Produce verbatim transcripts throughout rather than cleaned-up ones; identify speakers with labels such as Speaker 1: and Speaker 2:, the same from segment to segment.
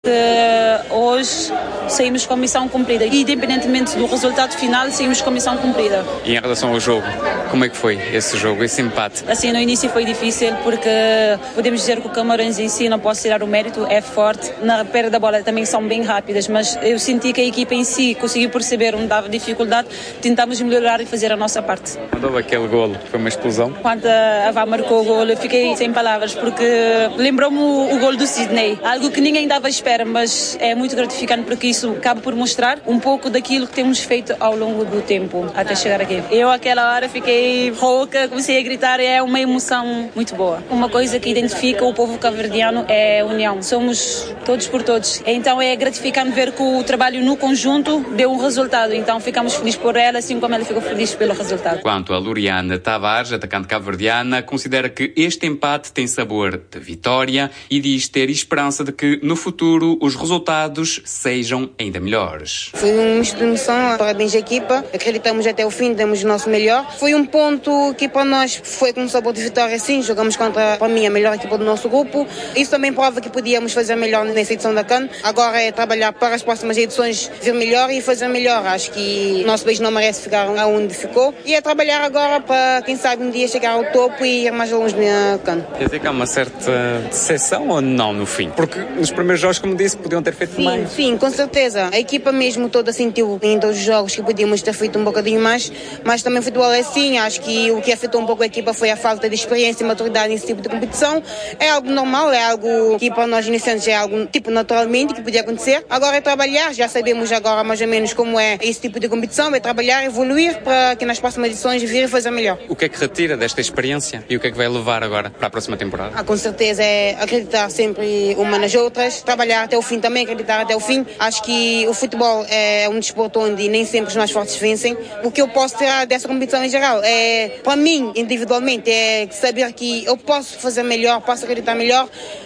Speaker 1: Uh, hoje saímos com missão cumprida, independentemente do resultado final, saímos com missão cumprida.
Speaker 2: E em relação ao jogo, como é que foi esse jogo, esse empate?
Speaker 1: Assim, no início foi difícil porque podemos dizer que o Camarões em si, não posso tirar o mérito, é forte, na perda da bola também são bem rápidas, mas eu senti que a equipa em si conseguiu perceber onde dava dificuldade, tentámos melhorar e fazer a nossa parte.
Speaker 2: Quando houve aquele golo, foi uma explosão?
Speaker 1: Quando a Avá marcou o golo, eu fiquei sem palavras porque lembrou-me o, o golo do Sidney, algo que ninguém dava espera, mas é muito gratificante porque isso acaba por mostrar um pouco daquilo que temos feito ao longo do tempo até chegar aqui. Eu aquela hora fiquei rouca, comecei a gritar, é uma emoção muito boa. Uma coisa que identifica o povo cabo-verdiano é a união. Somos todos por todos. Então é gratificante ver que o trabalho no conjunto deu um resultado. Então ficamos felizes por ela, assim como ela ficou feliz pelo resultado.
Speaker 2: Quanto a Loriana Tavares, atacante cabo-verdiana, considera que este empate tem sabor de vitória e diz ter esperança de que no futuro os resultados sejam ainda melhores.
Speaker 3: Foi um misto de emoção, parabéns à equipa, acreditamos até o fim, demos o nosso melhor. Foi um ponto que para nós foi com sabor de vitória, sim, jogamos contra, para mim, a melhor equipa do nosso grupo. Isso também prova que podíamos fazer melhor nessa edição da CAN. Agora é trabalhar para as próximas edições, ver melhor e fazer melhor. Acho que o nosso país não merece ficar onde ficou. E é trabalhar agora para, quem sabe, um dia chegar ao topo e ir mais longe na CAN.
Speaker 2: Quer dizer que há uma certa decepção ou não no fim? Porque nos primeiros jogos, como disse, podiam ter feito
Speaker 3: sim,
Speaker 2: mais.
Speaker 3: Sim, com certeza. A equipa mesmo toda sentiu em todos os jogos que podíamos ter feito um bocadinho mais, mas também o futebol é assim. Acho que o que afetou um pouco a equipa foi a falta de experiência e maturidade nesse tipo de competição. É algo normal, é algo que para nós iniciantes é algo tipo naturalmente que podia acontecer. Agora é trabalhar, já sabemos agora mais ou menos como é esse tipo de competição, é trabalhar, evoluir para que nas próximas edições vir e fazer melhor.
Speaker 2: O que é que retira desta experiência e o que é que vai levar agora para a próxima temporada?
Speaker 3: Ah, com certeza é acreditar sempre uma nas outras, trabalhar até o fim também, acreditar até o fim. Acho que o futebol é um desporto onde nem sempre os mais fortes vencem. O que eu posso tirar dessa competição em geral é, para mim, individualmente, é saber que eu posso fazer melhor, posso acreditar melhor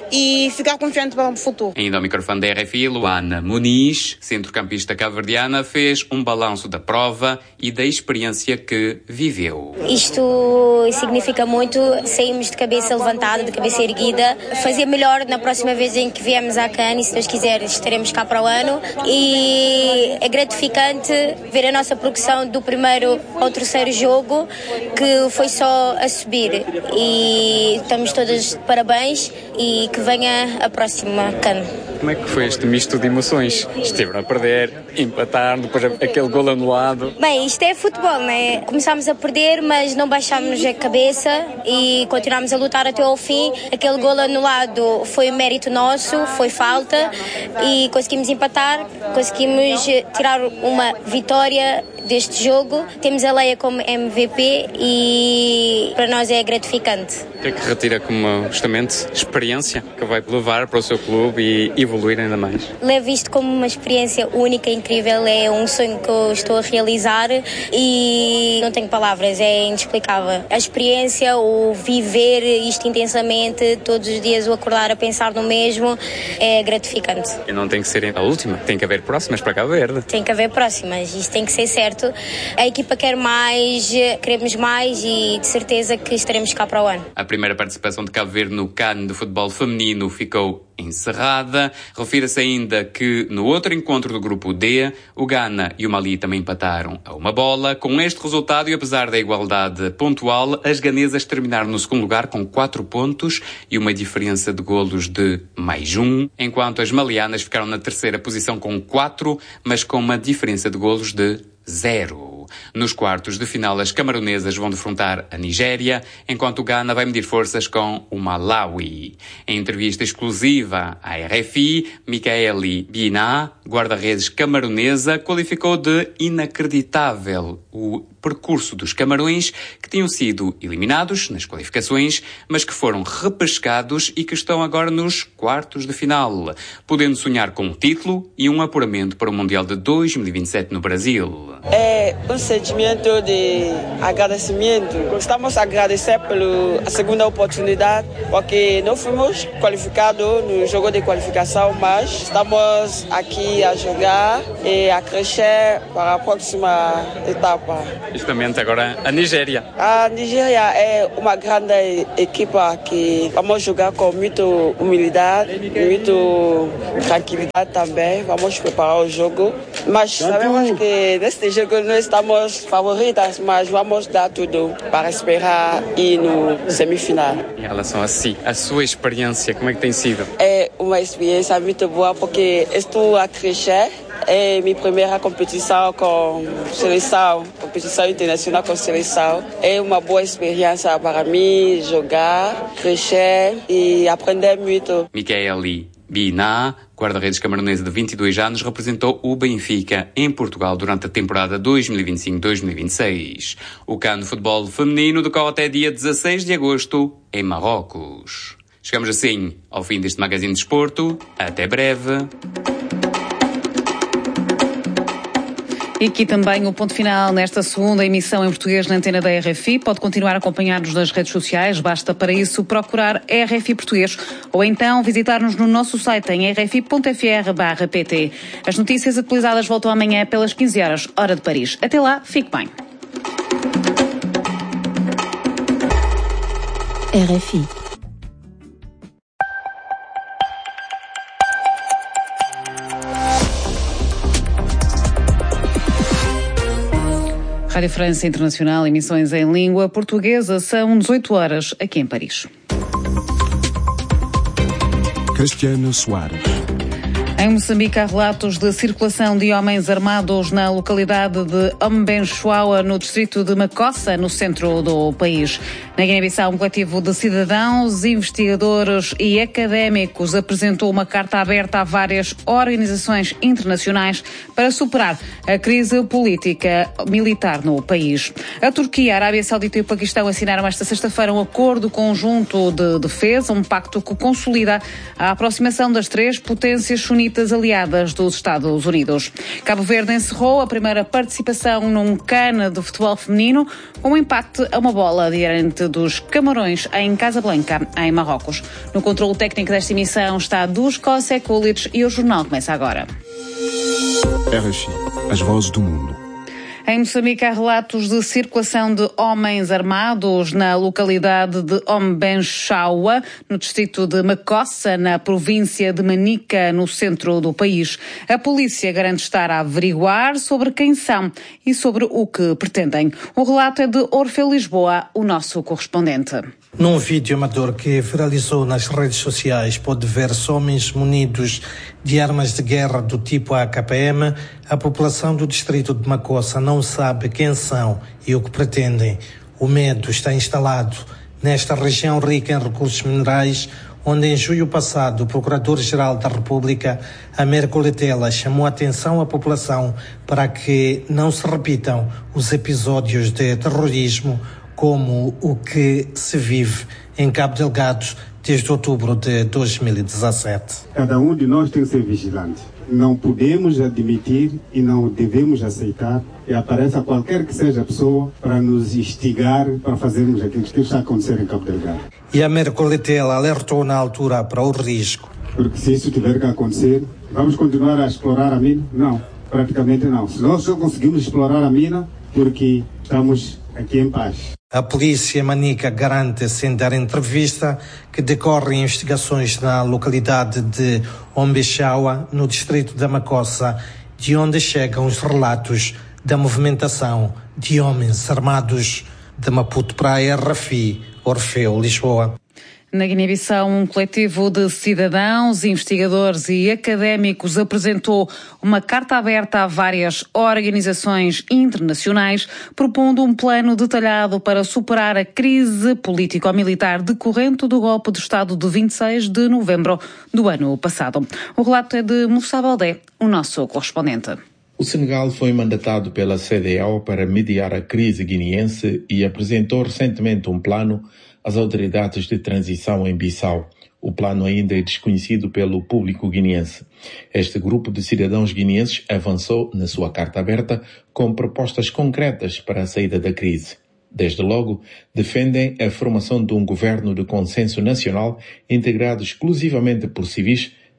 Speaker 3: e ficar confiante para o futuro.
Speaker 2: Ainda ao microfone da R F I, Luana Muniz, centrocampista cabo-verdiana, fez um balanço da prova e da experiência que viveu.
Speaker 4: Isto significa muito, saímos de cabeça levantada, de cabeça erguida, fazer melhor na próxima vez em que viemos à CAN e, se Deus quiser, estaremos cá para o ano. E é gratificante ver a nossa progressão do primeiro ao terceiro jogo, que foi só a subir. E estamos todas de parabéns e que venha a próxima CAN.
Speaker 2: Como é que foi este misto de emoções? Estiveram a perder, empatar, depois aquele golo anulado.
Speaker 4: Bem, isto é futebol, não é? Começámos a perder, mas não baixámos a cabeça e continuámos a lutar até ao fim. Aquele golo anulado foi mérito nosso, foi falta e conseguimos empatar, conseguimos tirar uma vitória deste jogo. Temos a Leia como M V P e para nós é gratificante.
Speaker 2: O que é que retira como justamente experiência que vai levar para o seu clube e evoluir ainda mais?
Speaker 4: Levo isto como uma experiência única, incrível, é um sonho que eu estou a realizar e não tenho palavras, é inexplicável. A experiência, o viver isto intensamente, todos os dias o acordar a pensar no mesmo, é gratificante.
Speaker 2: E não tem que ser a última, tem que haver próximas para Cabo Verde.
Speaker 4: Tem que haver próximas, isto tem que ser certo. A equipa quer mais, queremos mais e de certeza que estaremos cá para o ano.
Speaker 2: A primeira participação de Cabo Verde no CAN de futebol feminino ficou encerrada. Refira-se ainda que no outro encontro do grupo D, o Ghana e o Mali também empataram a uma bola. Com este resultado e apesar da igualdade pontual, as ganesas terminaram no segundo lugar com quatro pontos e uma diferença de golos de mais um, enquanto as malianas ficaram na terceira posição com quatro, mas com uma diferença de golos de zero. Nos quartos de final, as camaronesas vão defrontar a Nigéria, enquanto o Ghana vai medir forças com o Malawi. Em entrevista exclusiva à R F I, Micaeli Bina, guarda-redes camaronesa, qualificou de inacreditável o percurso dos Camarões, que tinham sido eliminados nas qualificações, mas que foram repescados e que estão agora nos quartos de final, podendo sonhar com um título e um apuramento para o Mundial de dois mil e vinte e sete no Brasil.
Speaker 5: É um sentimento de agradecimento. Estamos a agradecer pela segunda oportunidade, porque não fomos qualificados no jogo de qualificação, mas estamos aqui aqui a jogar e a crescer para a próxima etapa.
Speaker 2: Justamente agora a Nigéria.
Speaker 5: A Nigéria é uma grande equipa que vamos jogar com muita humildade, muito tranquilidade também. Vamos preparar o jogo. Mas sabemos que neste jogo nós estamos favoritas, mas vamos dar tudo para esperar ir no semifinal.
Speaker 2: Em relação a si, a sua experiência, como é que tem sido?
Speaker 5: É uma experiência muito boa porque estou a crescer. É minha primeira competição com seleção, competição internacional com seleção. É uma boa experiência para mim jogar, crescer e aprender muito.
Speaker 2: Micaeli Bina, guarda-redes camaronesa de vinte e dois anos, representou o Benfica em Portugal durante a temporada dois mil e vinte e cinco dois mil e vinte e seis. O CAN de futebol feminino decorre até dia dezasseis de agosto em Marrocos. Chegamos assim ao fim deste Magazine de Desporto. Até breve.
Speaker 6: E aqui também o ponto final nesta segunda emissão em português na antena da R F I. Pode continuar a acompanhar-nos nas redes sociais. Basta para isso procurar R F I Português ou então visitar-nos no nosso site em r f i ponto f r barra p t. As notícias atualizadas voltam amanhã pelas quinze horas, hora de Paris. Até lá, fique bem.
Speaker 7: R F I.
Speaker 6: Rádio França Internacional, emissões em língua portuguesa, são dezoito horas aqui em Paris.
Speaker 8: Cristiano Soares.
Speaker 6: Em Moçambique há relatos de circulação de homens armados na localidade de Ombenchuaua, no distrito de Macossa, no centro do país. Na Guiné-Bissau, um coletivo de cidadãos, investigadores e académicos apresentou uma carta aberta a várias organizações internacionais para superar a crise política militar no país. A Turquia, a Arábia Saudita e o Paquistão assinaram esta sexta-feira um acordo conjunto de defesa, um pacto que consolida a aproximação das três potências sunitas aliadas dos Estados Unidos. Cabo Verde encerrou a primeira participação num CAN de futebol feminino com um empate a uma bola diante dos Camarões em Casablanca, em Marrocos. No controle técnico desta emissão está Dusko Sekulic e o jornal começa agora.
Speaker 8: R F I, as vozes do mundo.
Speaker 6: Em Moçambique há relatos de circulação de homens armados na localidade de Ombenchuaua, no distrito de Macossa, na província de Manica, no centro do país. A polícia garante estar a averiguar sobre quem são e sobre o que pretendem. O relato é de Orfeu Lisboa, o nosso correspondente.
Speaker 9: Num vídeo amador que viralizou nas redes sociais, pode ver-se homens munidos de armas de guerra do tipo A K P M. A população do distrito de Macossa não sabe quem são e o que pretendem. O medo está instalado nesta região rica em recursos minerais, onde em julho passado o Procurador-Geral da República, Américo Letela, chamou a atenção à população para que não se repitam os episódios de terrorismo como o que se vive em Cabo Delgado desde outubro de dois mil e dezassete.
Speaker 10: Cada um de nós tem que ser vigilante. Não podemos admitir e não devemos aceitar que apareça qualquer que seja a pessoa para nos instigar para fazermos aquilo que está a acontecer em Cabo Delgado.
Speaker 9: E Américo Letela alertou na altura para o risco.
Speaker 10: Porque se isso tiver que acontecer, vamos continuar a explorar a mina? Não, praticamente não. Se nós só conseguimos explorar a mina porque estamos aqui em paz.
Speaker 9: A polícia manica garante, sem dar entrevista, que decorrem investigações na localidade de Ombenchuaua, no distrito da Macossa, de onde chegam os relatos da movimentação de homens armados. De Maputo para a R F I, Orfeu Lisboa.
Speaker 6: Na Guiné-Bissau, um coletivo de cidadãos, investigadores e académicos apresentou uma carta aberta a várias organizações internacionais, propondo um plano detalhado para superar a crise político-militar decorrente do golpe de Estado de vinte e seis de novembro do ano passado. O relato é de Moussa Baldé, o nosso correspondente.
Speaker 11: O Senegal foi mandatado pela C D A O para mediar a crise guineense e apresentou recentemente um plano às autoridades de transição em Bissau. O plano ainda é desconhecido pelo público guineense. Este grupo de cidadãos guineenses avançou na sua carta aberta com propostas concretas para a saída da crise. Desde logo, defendem a formação de um governo de consenso nacional integrado exclusivamente por civis,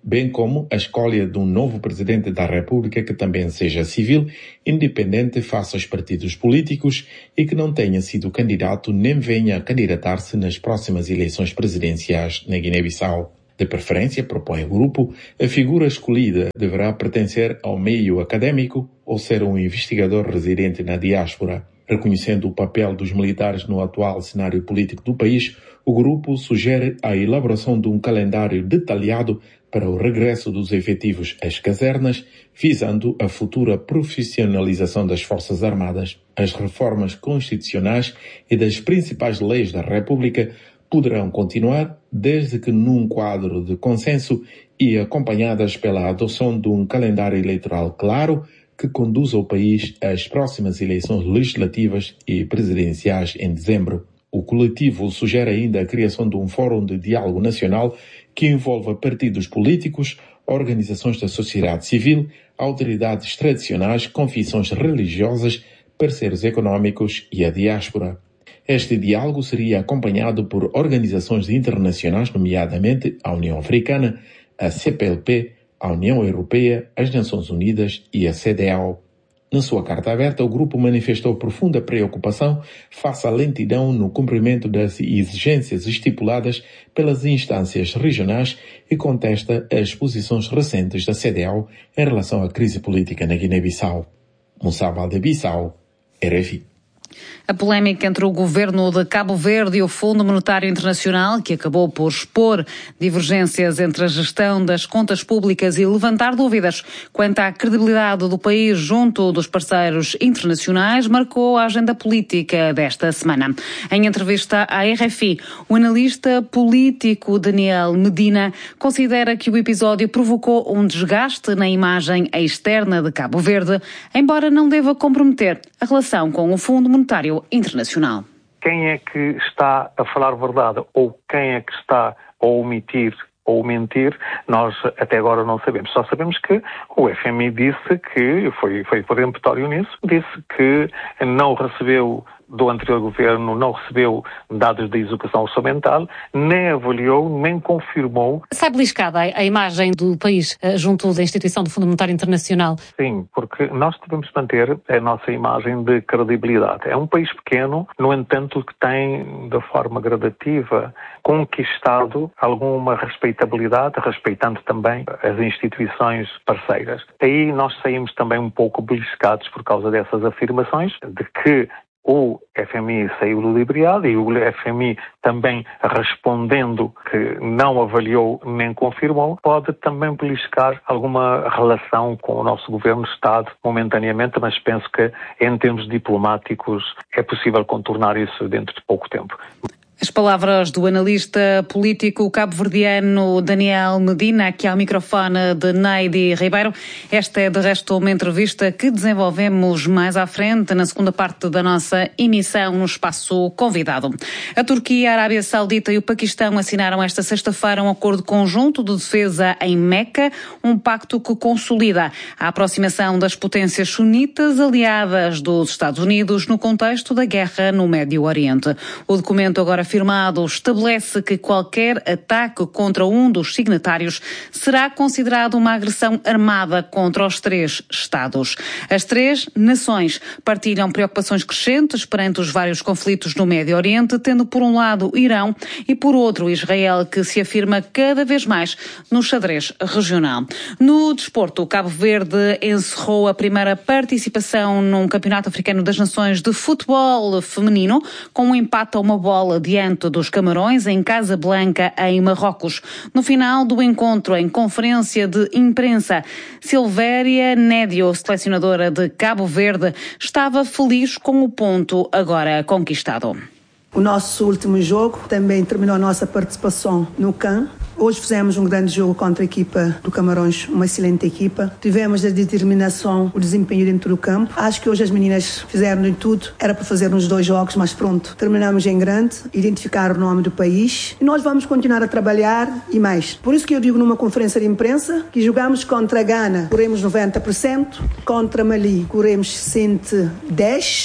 Speaker 11: bem como a escolha de um novo presidente da República que também seja civil, independente face aos partidos políticos e que não tenha sido candidato nem venha a candidatar-se nas próximas eleições presidenciais na Guiné-Bissau. De preferência, propõe o grupo, a figura escolhida deverá pertencer ao meio acadêmico ou ser um investigador residente na diáspora. Reconhecendo o papel dos militares no atual cenário político do país, o grupo sugere a elaboração de um calendário detalhado para o regresso dos efetivos às casernas, visando a futura profissionalização das Forças Armadas. As reformas constitucionais e das principais leis da República poderão continuar desde que num quadro de consenso e acompanhadas pela adoção de um calendário eleitoral claro que conduza o país às próximas eleições legislativas e presidenciais em dezembro. O coletivo sugere ainda a criação de um fórum de diálogo nacional que envolva partidos políticos, organizações da sociedade civil, autoridades tradicionais, confissões religiosas, parceiros econômicos e a diáspora. Este diálogo seria acompanhado por organizações internacionais, nomeadamente a União Africana, a C P L P, a União Europeia, as Nações Unidas e a C D A O. Na sua carta aberta, o grupo manifestou profunda preocupação face à lentidão no cumprimento das exigências estipuladas pelas instâncias regionais e contesta as posições recentes da C D A O em relação à crise política na Guiné-Bissau. Moussa Valdebissau, R F I.
Speaker 6: A polémica entre o governo de Cabo Verde e o Fundo Monetário Internacional, que acabou por expor divergências entre a gestão das contas públicas e levantar dúvidas quanto à credibilidade do país junto dos parceiros internacionais, marcou a agenda política desta semana. Em entrevista à R F I, o analista político Daniel Medina considera que o episódio provocou um desgaste na imagem externa de Cabo Verde, embora não deva comprometer a relação com o Fundo Monetário Internacional.
Speaker 7: Quem é que está a falar verdade ou quem é que está a omitir ou mentir, nós até agora não sabemos. Só sabemos que o F M I disse que, foi, foi peremptório nisso, disse que não recebeu do anterior governo, não recebeu dados de execução orçamental, nem avaliou, nem confirmou.
Speaker 12: Sai beliscada a imagem do país junto da instituição do Fundo Monetário Internacional?
Speaker 7: Sim, porque nós devemos manter a nossa imagem de credibilidade. É um país pequeno, no entanto, que tem, de forma gradativa, conquistado alguma respeitabilidade, respeitando também as instituições parceiras. Aí nós saímos também um pouco beliscados por causa dessas afirmações, de que o F M I saiu ludibriado e o F M I também respondendo que não avaliou nem confirmou, pode também beliscar alguma relação com o nosso governo-Estado momentaneamente, mas penso que em termos diplomáticos é possível contornar isso dentro de pouco tempo.
Speaker 6: As palavras do analista político cabo-verdiano Daniel Medina, aqui ao microfone de Neide Ribeiro. Esta é, de resto, uma entrevista que desenvolvemos mais à frente, na segunda parte da nossa emissão, no espaço convidado. A Turquia, a Arábia Saudita e o Paquistão assinaram esta sexta-feira um acordo conjunto de defesa em Meca, um pacto que consolida a aproximação das potências sunitas aliadas dos Estados Unidos no contexto da guerra no Médio Oriente. O documento agora afirmado estabelece que qualquer ataque contra um dos signatários será considerado uma agressão armada contra os três Estados. As três nações partilham preocupações crescentes perante os vários conflitos no Médio Oriente, tendo por um lado Irão e por outro Israel, que se afirma cada vez mais no xadrez regional. No desporto, o Cabo Verde encerrou a primeira participação num Campeonato Africano das Nações de Futebol Feminino com um empate a uma bola de diante dos Camarões, em Casablanca, em Marrocos. No final do encontro, em conferência de imprensa, Silvéria Nédio, selecionadora de Cabo Verde, estava feliz com o ponto agora conquistado.
Speaker 13: O nosso último jogo também terminou a nossa participação no C A N. Hoje fizemos um grande jogo contra a equipa do Camarões, uma excelente equipa. Tivemos a determinação, o desempenho dentro do campo. Acho que hoje as meninas fizeram de tudo. Era para fazer uns dois jogos, mas pronto. Terminamos em grande, identificar o nome do país. E nós vamos continuar a trabalhar e mais. Por isso que eu digo numa conferência de imprensa que jogamos contra a Gana, corremos noventa por cento. Contra Mali, corremos cento e dez por cento.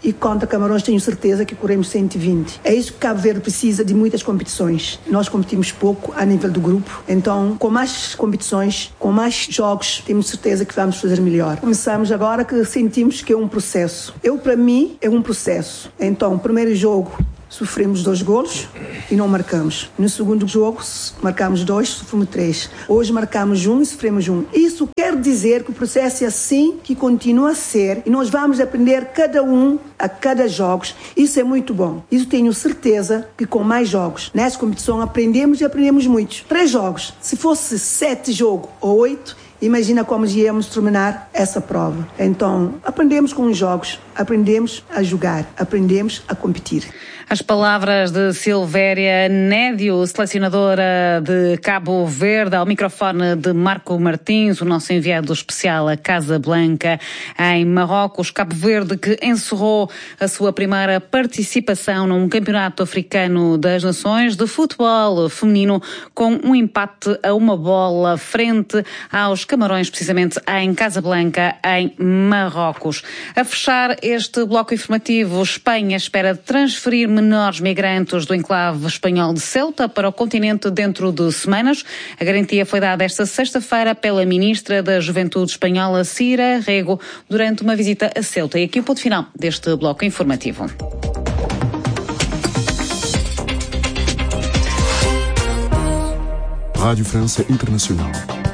Speaker 13: e contra Camarões tenho certeza que corremos cento e vinte. É isso que Cabo Verde precisa, de muitas competições. Nós competimos pouco a nível do grupo, então com mais competições, com mais jogos, temos certeza que vamos fazer melhor. Começamos agora que sentimos que é um processo. Eu, para mim, é um processo. Então, o primeiro jogo, sofremos dois golos e não marcamos. No segundo jogo, marcamos dois, sofremos três. Hoje marcamos um e sofremos um. Isso quer dizer que o processo é assim que continua a ser e nós vamos aprender cada um a cada jogo. Isso é muito bom. Isso tenho certeza que com mais jogos, nessa competição, aprendemos e aprendemos muito. Três jogos. Se fosse sete jogos ou oito, imagina como íamos terminar essa prova. Então, aprendemos com os jogos, aprendemos a jogar, aprendemos a competir.
Speaker 6: As palavras de Silvéria Nédio, selecionadora de Cabo Verde, ao microfone de Marco Martins, o nosso enviado especial a Casablanca, em Marrocos. Cabo Verde, que encerrou a sua primeira participação num campeonato africano das nações de futebol feminino com um empate a uma bola frente aos Camarões, precisamente em Casablanca, em Marrocos. A fechar este bloco informativo, Espanha espera transferir menores migrantes do enclave espanhol de Ceuta para o continente dentro de semanas. A garantia foi dada esta sexta-feira pela ministra da Juventude espanhola, Cira Rego, durante uma visita a Ceuta. E aqui o ponto final deste bloco informativo.
Speaker 8: Rádio França Internacional.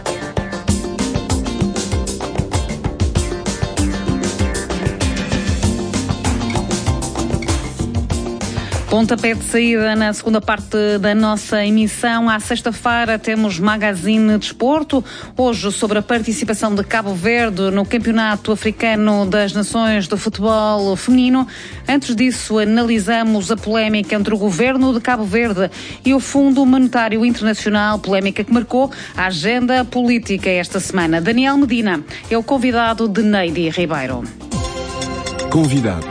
Speaker 6: Pontapé de saída na segunda parte da nossa emissão. À sexta-feira temos Magazine Desporto, hoje sobre a participação de Cabo Verde no Campeonato Africano das Nações de Futebol Feminino. Antes disso, analisamos a polémica entre o governo de Cabo Verde e o Fundo Monetário Internacional, polémica que marcou a agenda política esta semana. Daniel Medina é o convidado de Neide Ribeiro.
Speaker 8: Convidado.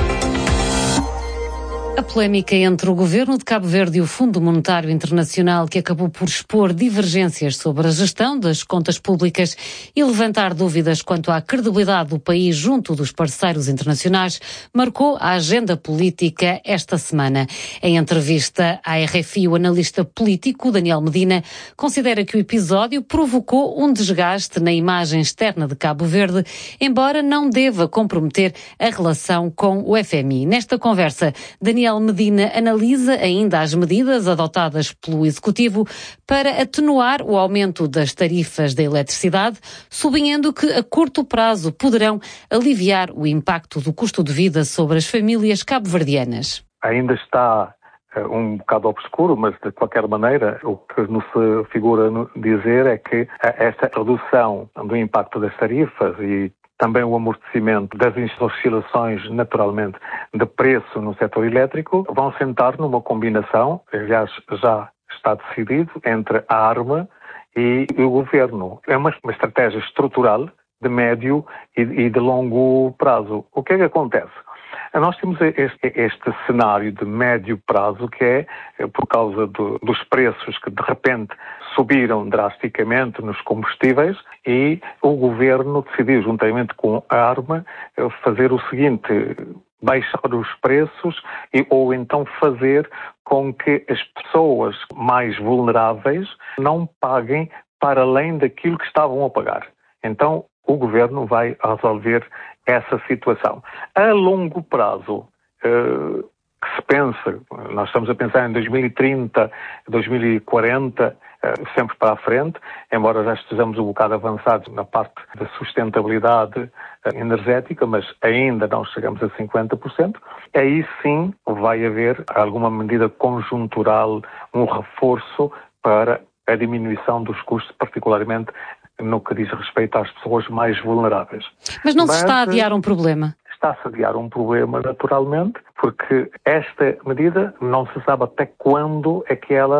Speaker 12: A polémica entre o governo de Cabo Verde e o Fundo Monetário Internacional, que acabou por expor divergências sobre a gestão das contas públicas e levantar dúvidas quanto à credibilidade do país junto dos parceiros internacionais, marcou a agenda política esta semana. Em entrevista à R F I, o analista político Daniel Medina considera que o episódio provocou um desgaste na imagem externa de Cabo Verde, embora não deva comprometer a relação com o F M I. Nesta conversa, Daniel Daniel Medina analisa ainda as medidas adotadas pelo Executivo para atenuar o aumento das tarifas da eletricidade, sublinhando que a curto prazo poderão aliviar o impacto do custo de vida sobre as famílias cabo-verdianas.
Speaker 7: Ainda está um bocado obscuro, mas de qualquer maneira o que nos figura dizer é que esta redução do impacto das tarifas e também o amortecimento das oscilações, naturalmente, de preço no setor elétrico, vão sentar numa combinação, aliás, já está decidido, entre a ARMA e o Governo. É uma, uma estratégia estrutural de médio e, e de longo prazo. O que é que acontece? Nós temos este, este cenário de médio prazo que é por causa do, dos preços que de repente subiram drasticamente nos combustíveis e o Governo decidiu, juntamente com a ARMA, fazer o seguinte: baixar os preços e, ou então fazer com que as pessoas mais vulneráveis não paguem para além daquilo que estavam a pagar. Então, o Governo vai resolver essa situação. A longo prazo, eh, que se pensa, nós estamos a pensar em dois mil e trinta, dois mil e quarenta, eh, sempre para a frente, embora já estejamos um bocado avançados na parte da sustentabilidade eh, energética, mas ainda não chegamos a cinquenta por cento, aí sim vai haver alguma medida conjuntural, um reforço para a diminuição dos custos, particularmente no que diz respeito às pessoas mais vulneráveis.
Speaker 12: Mas não se está a adiar um problema?
Speaker 7: Está-se a adiar um problema, naturalmente, porque esta medida não se sabe até quando é que ela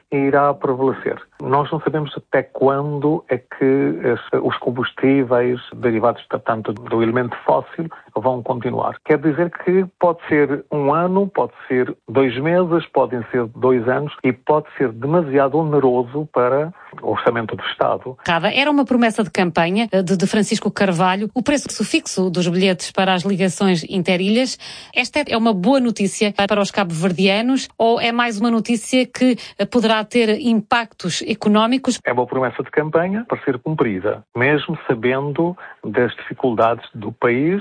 Speaker 7: irá prevalecer. Nós não sabemos até quando é que os combustíveis derivados, tanto do elemento fóssil, vão continuar. Quer dizer que pode ser um ano, pode ser dois meses, podem ser dois anos e pode ser demasiado oneroso para o orçamento do Estado.
Speaker 12: Era uma promessa de campanha de Francisco Carvalho, o preço fixo dos bilhetes para as ligações interilhas. Esta é uma boa notícia para os cabo-verdianos ou é mais uma notícia que poderá ter impactos económicos?
Speaker 7: É uma promessa de campanha para ser cumprida, mesmo sabendo das dificuldades do país,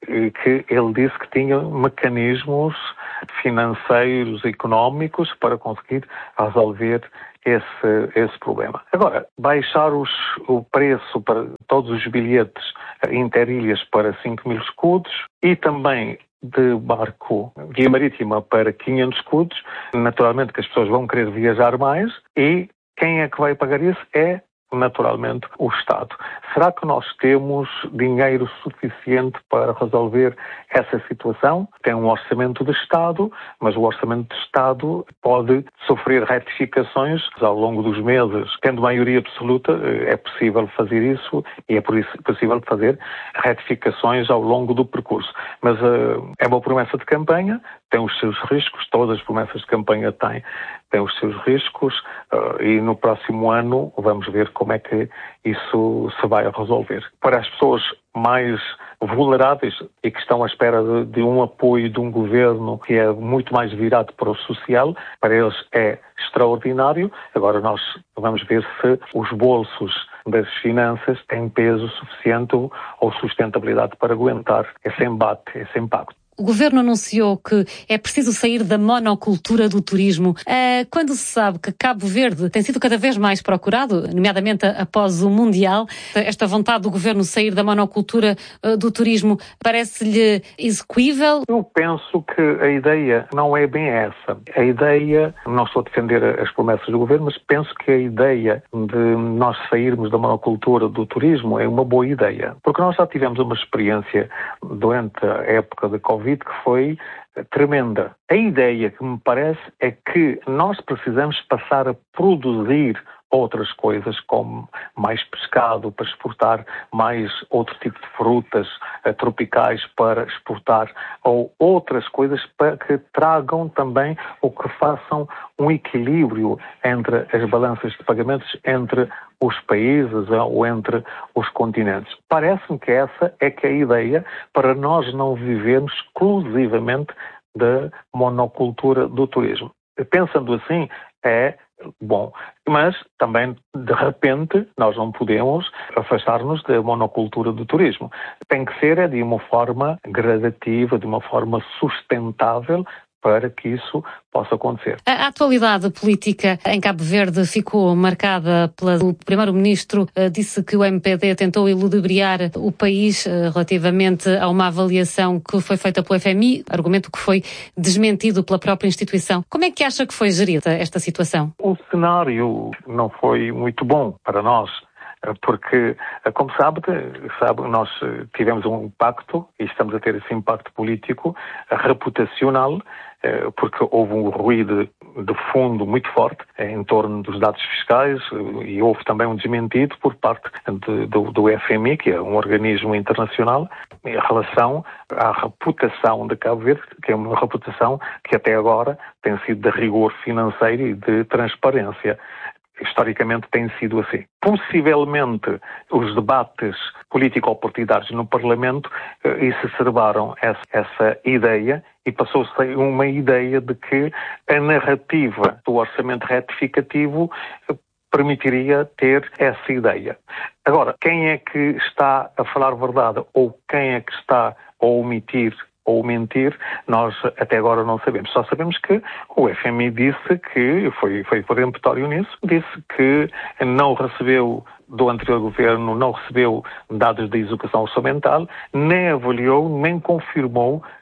Speaker 7: que ele disse que tinha mecanismos financeiros, económicos para conseguir resolver esse, esse problema. Agora, baixar os, o preço para todos os bilhetes interilhas para cinco mil escudos e também de barco guia marítima para quinhentos escudos, naturalmente que as pessoas vão querer viajar mais e quem é que vai pagar isso? É naturalmente o Estado. Será que nós temos dinheiro suficiente para resolver essa situação? Tem um orçamento de Estado, mas o orçamento de Estado pode sofrer retificações ao longo dos meses. Tendo maioria absoluta, é possível fazer isso e é por isso possível fazer retificações ao longo do percurso. Mas uh, é uma promessa de campanha, tem os seus riscos, todas as promessas de campanha têm, têm os seus riscos uh, e no próximo ano vamos ver como é que isso se vai resolver. Para as pessoas mais vulneráveis e que estão à espera de, de um apoio de um governo que é muito mais virado para o social, para eles é extraordinário. Agora nós vamos ver se os bolsos das finanças têm peso suficiente ou sustentabilidade para aguentar esse embate, esse impacto.
Speaker 12: O Governo anunciou que é preciso sair da monocultura do turismo. Quando se sabe que Cabo Verde tem sido cada vez mais procurado, nomeadamente após o Mundial, esta vontade do Governo sair da monocultura do turismo parece-lhe execuível?
Speaker 7: Eu penso que a ideia não é bem essa. A ideia, não estou a defender as promessas do Governo, mas penso que a ideia de nós sairmos da monocultura do turismo é uma boa ideia. Porque nós já tivemos uma experiência durante a época de Covid que foi tremenda. A ideia que me parece é que nós precisamos passar a produzir outras coisas, como mais pescado para exportar, mais outro tipo de frutas uh, tropicais para exportar, ou outras coisas para que tragam também ou que façam um equilíbrio entre as balanças de pagamentos entre os países ou entre os continentes. Parece-me que essa é que é a ideia para nós não vivermos exclusivamente da monocultura do turismo. Pensando assim, é bom, mas também, de repente, nós não podemos afastar-nos da monocultura do turismo. Tem que ser é, de uma forma gradativa, de uma forma sustentável, para que isso possa acontecer.
Speaker 12: A atualidade política em Cabo Verde ficou marcada pelo primeiro-ministro, disse que o M P D tentou iludibriar o país relativamente a uma avaliação que foi feita pelo F M I, argumento que foi desmentido pela própria instituição. Como é que acha que foi gerida esta situação?
Speaker 7: O cenário não foi muito bom para nós, porque, como sabe, sabe, nós tivemos um impacto, e estamos a ter esse impacto político, reputacional, porque houve um ruído de fundo muito forte em torno dos dados fiscais e houve também um desmentido por parte de, do, do F M I, que é um organismo internacional, em relação à reputação de Cabo Verde, que é uma reputação que até agora tem sido de rigor financeiro e de transparência. Historicamente tem sido assim. Possivelmente os debates político-partidários no Parlamento eh, exacerbaram essa, essa ideia e passou-se uma ideia de que a narrativa do orçamento retificativo eh, permitiria ter essa ideia. Agora, quem é que está a falar verdade ou quem é que está a omitir ou mentir, nós até agora não sabemos. Só sabemos que o F M I disse que, foi, foi peremptório nisso, disse que não recebeu do anterior governo, não recebeu dados de execução orçamental, nem avaliou, nem confirmou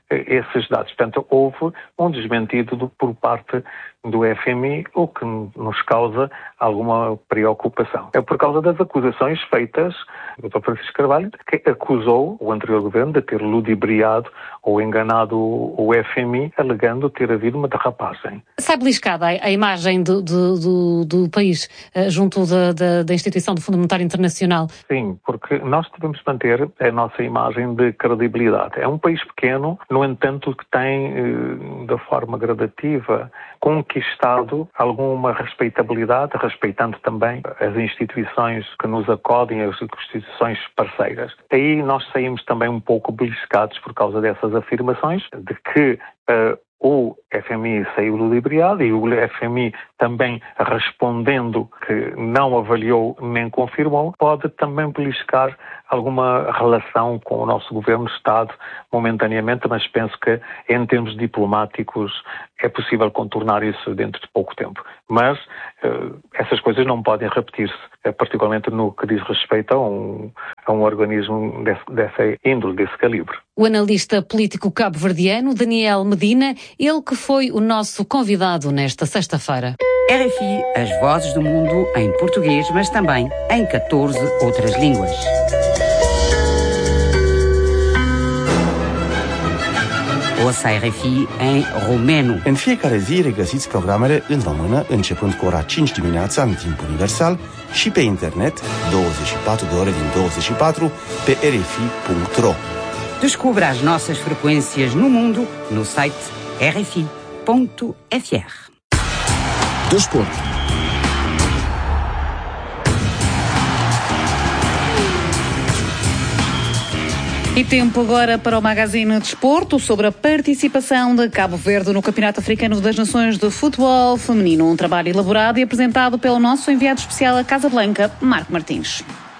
Speaker 7: esses dados. Portanto, houve um desmentido do, por parte do F M I, o que nos causa alguma preocupação. É por causa das acusações feitas do doutor Francisco Carvalho, que acusou o anterior governo de ter ludibriado ou enganado o F M I, alegando ter havido uma derrapagem.
Speaker 12: Sai beliscada a imagem do, do, do, do país junto da, da, da instituição do Fundo Monetário Internacional?
Speaker 7: Sim, porque nós devemos manter a nossa imagem de credibilidade. É um país pequeno, no entanto, que tem, de forma gradativa, conquistado alguma respeitabilidade, respeitando também as instituições que nos acodem, as instituições parceiras. Aí nós saímos também um pouco beliscados por causa dessas afirmações de que uh, o F M I saiu ludibriado e o F M I também respondendo que não avaliou nem confirmou, pode também beliscar alguma relação com o nosso governo-Estado momentaneamente, mas penso que em termos diplomáticos é possível contornar isso dentro de pouco tempo. Mas uh, essas coisas não podem repetir-se, particularmente no que diz respeito a um, a um organismo desse, dessa índole, desse calibre.
Speaker 12: O analista político cabo-verdiano Daniel Medina, ele que foi o nosso convidado nesta sexta-feira.
Speaker 14: R F I, as vozes do mundo em português, mas também em catorze outras línguas. Ouça a R F I em romeno.
Speaker 15: În fiecare zi regăsiți programele în română, începând cu ora cinci dimineața în timp universal și pe internet douăzeci și patru de ore din douăzeci și patru pe r f i punct r o.
Speaker 14: Descubra as nossas frequências no mundo no site r f i ponto f r.
Speaker 8: Desporto.
Speaker 6: E tempo agora para o Magazine Desporto sobre a participação de Cabo Verde no Campeonato Africano das Nações de Futebol Feminino. Um trabalho elaborado e apresentado pelo nosso enviado especial a Casablanca, Marco Martins.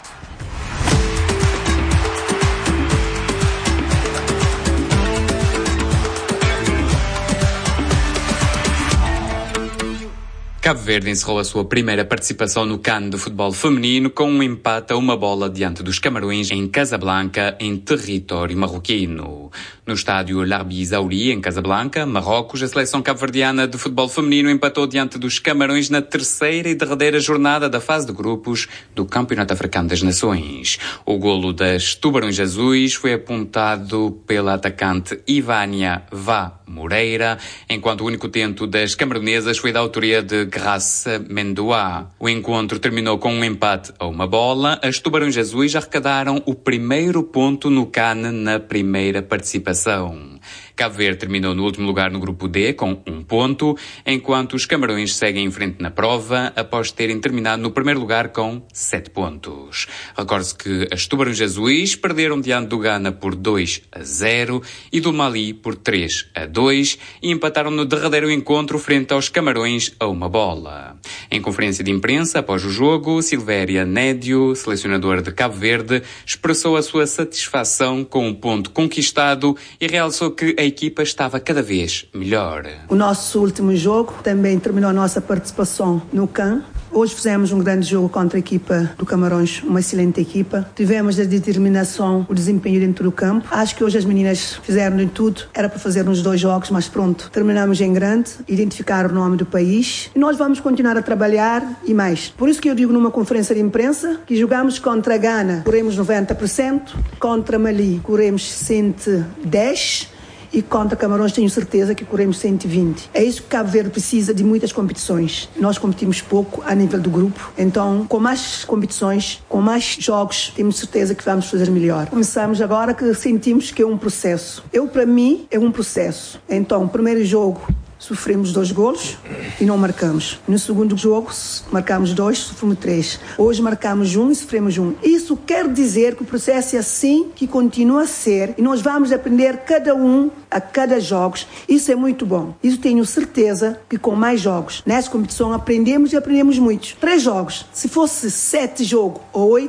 Speaker 2: Cabo Verde encerrou a sua primeira participação no CAN de futebol feminino com um empate a uma bola diante dos Camarões em Casablanca, em território marroquino. No estádio Larbi Zaouri, em Casablanca, Marrocos, a seleção cabo-verdiana de futebol feminino empatou diante dos Camarões na terceira e derradeira jornada da fase de grupos do Campeonato Africano das Nações. O golo das Tubarões Azuis foi apontado pela atacante Ivânia Vá Moreira, enquanto o único tento das camaronesas foi da autoria de Graça Mendoá. O encontro terminou com um empate a uma bola. As Tubarões Azuis arrecadaram o primeiro ponto no CAN na primeira participação. Cabo Verde terminou no último lugar no grupo D com um ponto, enquanto os Camarões seguem em frente na prova após terem terminado no primeiro lugar com sete pontos. Recorde-se que as Tubarões Azuis perderam diante do Ghana por dois a zero e do Mali por três a dois e empataram no derradeiro encontro frente aos Camarões a uma bola. Em conferência de imprensa após o jogo, Silvéria Nédio, selecionador de Cabo Verde, expressou a sua satisfação com o ponto conquistado e realçou que a equipa estava cada vez melhor.
Speaker 13: O nosso último jogo também terminou a nossa participação no CAN. Hoje fizemos um grande jogo contra a equipa do Camarões, uma excelente equipa. Tivemos a determinação, o desempenho dentro do campo. Acho que hoje as meninas fizeram de tudo. Era para fazer uns dois jogos, mas pronto. Terminamos em grande, identificar o nome do país. E nós vamos continuar a trabalhar e mais. Por isso que eu digo numa conferência de imprensa que jogamos contra a Ghana, corremos noventa por cento, contra Mali, corremos cento e dez por cento. E contra Camarões tenho certeza que corremos cento e vinte. É isso que Cabo Verde precisa de muitas competições. Nós competimos pouco a nível do grupo. Então, com mais competições, com mais jogos, temos certeza que vamos fazer melhor. Começamos agora que sentimos que é um processo. Eu, para mim, é um processo. Então, o primeiro jogo, sofremos dois golos e não marcamos. No segundo jogo, marcamos dois, sofremos três. Hoje marcamos um e sofremos um. Isso quer dizer que o processo é assim que continua a ser e nós vamos aprender cada um a cada jogo. Isso é muito bom. Isso tenho certeza que com mais jogos, nessa competição aprendemos e aprendemos muito. Três jogos. Se fosse sete jogos ou oito,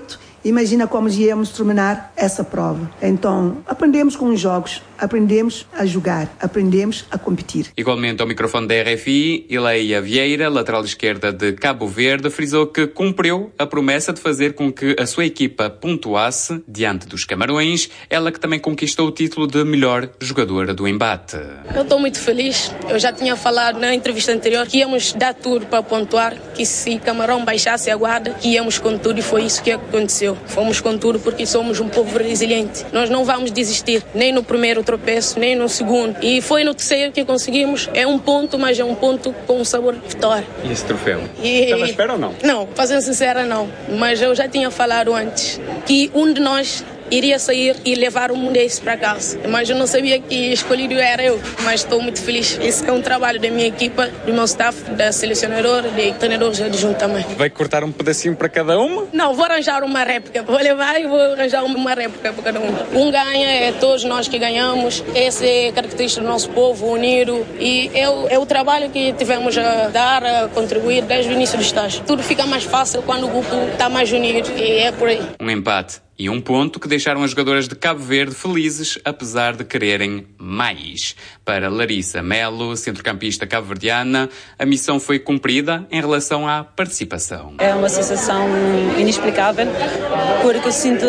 Speaker 13: imagina como íamos terminar essa prova. Então, aprendemos com os jogos, aprendemos a jogar, aprendemos a competir.
Speaker 2: Igualmente ao microfone da R F I, Ileia Vieira, lateral esquerda de Cabo Verde, frisou que cumpriu a promessa de fazer com que a sua equipa pontuasse diante dos Camarões, ela que também conquistou o título de melhor jogadora do embate.
Speaker 16: Eu estou muito feliz. Eu já tinha falado na entrevista anterior que íamos dar tudo para pontuar, que se Camarão baixasse a guarda, que íamos com tudo, e foi isso que aconteceu. Fomos com tudo porque somos um povo resiliente. Nós não vamos desistir, nem no primeiro tropeço, nem no segundo. E foi no terceiro que conseguimos. É um ponto, mas é um ponto com um sabor de vitória.
Speaker 2: E esse troféu?
Speaker 16: E...
Speaker 2: Estava à espera ou não?
Speaker 16: Não, para ser sincera, não. Mas eu já tinha falado antes que um de nós iria sair e levar um desse para casa. Mas eu não sabia que escolhido era eu. Mas estou muito feliz. Isso é um trabalho da minha equipa, do meu staff, da selecionadora, de treinadores adjuntos também.
Speaker 2: Vai cortar um pedacinho para cada uma?
Speaker 16: Não, vou arranjar uma réplica. Vou levar e vou arranjar uma réplica para cada um. Um ganha, é todos nós que ganhamos. Essa é a característica do nosso povo unido. E é o, é o trabalho que tivemos a dar, a contribuir desde o início do estágio. Tudo fica mais fácil quando o grupo está mais unido. E é por aí.
Speaker 2: Um empate e um ponto que deixaram as jogadoras de Cabo Verde felizes, apesar de quererem mais. Para Larissa Melo, centrocampista cabo-verdiana, a missão foi cumprida em relação à participação.
Speaker 1: É uma sensação inexplicável, porque eu sinto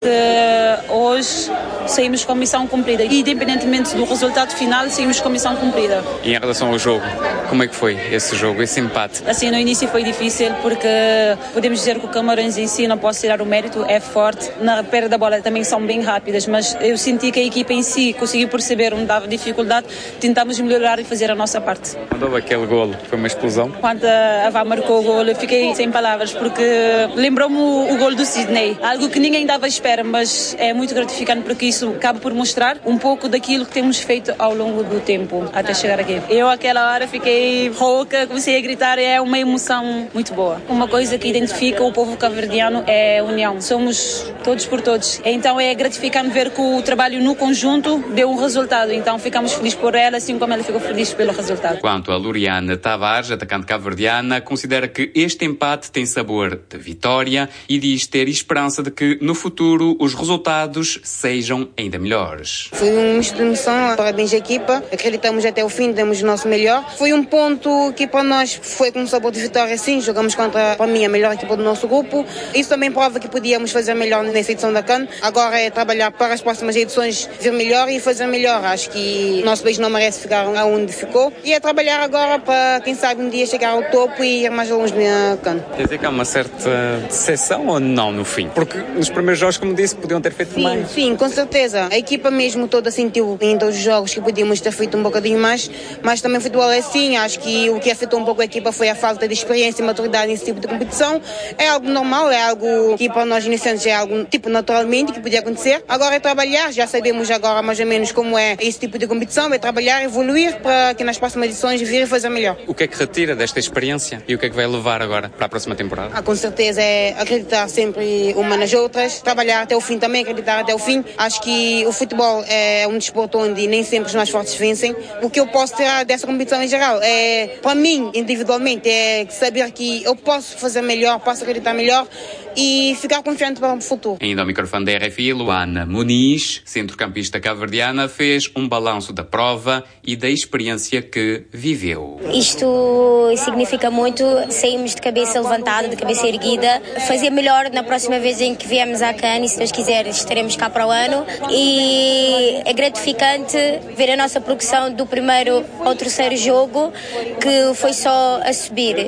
Speaker 1: que hoje saímos com a missão cumprida. E, independentemente do resultado final, saímos com a missão cumprida.
Speaker 2: E em relação ao jogo, como é que foi esse jogo, esse empate?
Speaker 1: Assim, no início foi difícil, porque podemos dizer que o Camarões em si, não posso tirar o mérito, é forte. Na perda da bola também são bem rápidas, mas eu senti que a equipa em si conseguiu perceber onde dava dificuldade, tentámos melhorar e fazer a nossa parte.
Speaker 2: Quando houve aquele golo, foi uma explosão?
Speaker 1: Quando a Vá marcou o golo, eu fiquei sem palavras, porque lembrou-me o, o golo do Sidney, algo que ninguém dava à espera, mas é muito gratificante, porque isso acaba por mostrar um pouco daquilo que temos feito ao longo do tempo, até chegar aqui. Eu, aquela hora, fiquei rouca, comecei a gritar, é uma emoção muito boa. Uma coisa que identifica o povo cabo-verdiano é a união. Somos todos por todos. Então é gratificante ver que o trabalho no conjunto deu um resultado. Então ficamos felizes por ela, assim como ela ficou feliz pelo resultado.
Speaker 2: Quanto a Luriana Tavares, atacante cabo-verdiana, considera que este empate tem sabor de vitória e diz ter esperança de que no futuro os resultados sejam ainda melhores.
Speaker 3: Foi uma emoção, parabéns à equipa. Acreditamos até o fim, demos o nosso melhor. Foi um ponto que para nós foi com um sabor de vitória, sim. Jogamos contra, para mim, a melhor equipa do nosso grupo. Isso também prova que podíamos fazer melhor nessa edição da CAN. Agora é trabalhar para as próximas edições, vir melhor e fazer melhor. Acho que o nosso país não merece ficar onde ficou. E é trabalhar agora para, quem sabe, um dia chegar ao topo e ir mais longe na CAN.
Speaker 2: Quer dizer que há uma certa decepção ou não no fim? Porque nos primeiros jogos, como disse, podiam ter feito
Speaker 3: sim,
Speaker 2: mais.
Speaker 3: Sim, com certeza. A equipa mesmo toda sentiu em todos os jogos que podíamos ter feito um bocadinho mais, mas também o futebol é assim. Acho que o que afetou um pouco a equipa foi a falta de experiência e maturidade nesse tipo de competição. É algo normal, é algo que para nós iniciantes é algo tipo naturalmente que podia acontecer. Agora é trabalhar, já sabemos agora mais ou menos como é esse tipo de competição, é trabalhar, evoluir para que nas próximas edições vir e fazer melhor.
Speaker 2: O que é que retira desta experiência e o que é que vai levar agora para a próxima temporada?
Speaker 3: Ah, com certeza é acreditar sempre uma nas outras, trabalhar até o fim também, acreditar até o fim. Acho que o futebol é um desporto onde nem sempre os mais fortes vencem. O que eu posso tirar dessa competição em geral é, para mim, individualmente, é saber que eu posso fazer melhor, posso acreditar melhor e ficar confiante para o futuro.
Speaker 2: Ainda ao microfone da R F I, Luana Muniz, centrocampista cabo-verdiana, fez um balanço da prova e da experiência que viveu.
Speaker 4: Isto significa muito, saímos de cabeça levantada, de cabeça erguida, fazer melhor na próxima vez em que viemos à CAN e, se Deus quiser, estaremos cá para o ano. E é gratificante ver a nossa progressão do primeiro ao terceiro jogo, que foi só a subir.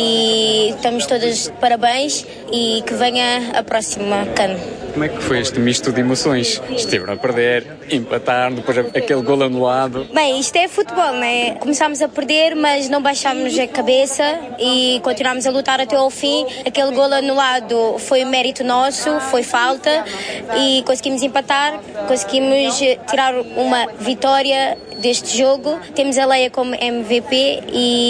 Speaker 4: E estamos todas de parabéns e que venha a próxima CAN.
Speaker 2: Como é que foi este misto de emoções? Estiveram a perder, empataram, depois aquele golo anulado.
Speaker 4: Bem, isto é futebol, não é? Começámos a perder, mas não baixámos a cabeça e continuámos a lutar até ao fim. Aquele golo anulado foi mérito nosso, foi falta e conseguimos empatar, conseguimos tirar uma vitória deste jogo. Temos a Leia como M V P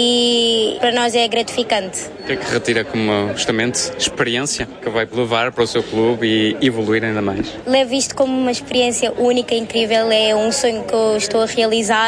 Speaker 4: e para nós é gratificante.
Speaker 2: O que é que retira como justamente experiência que vai levar para o seu clube e evoluir ainda mais?
Speaker 4: Levo isto como uma experiência única, incrível, é um sonho que eu estou a realizar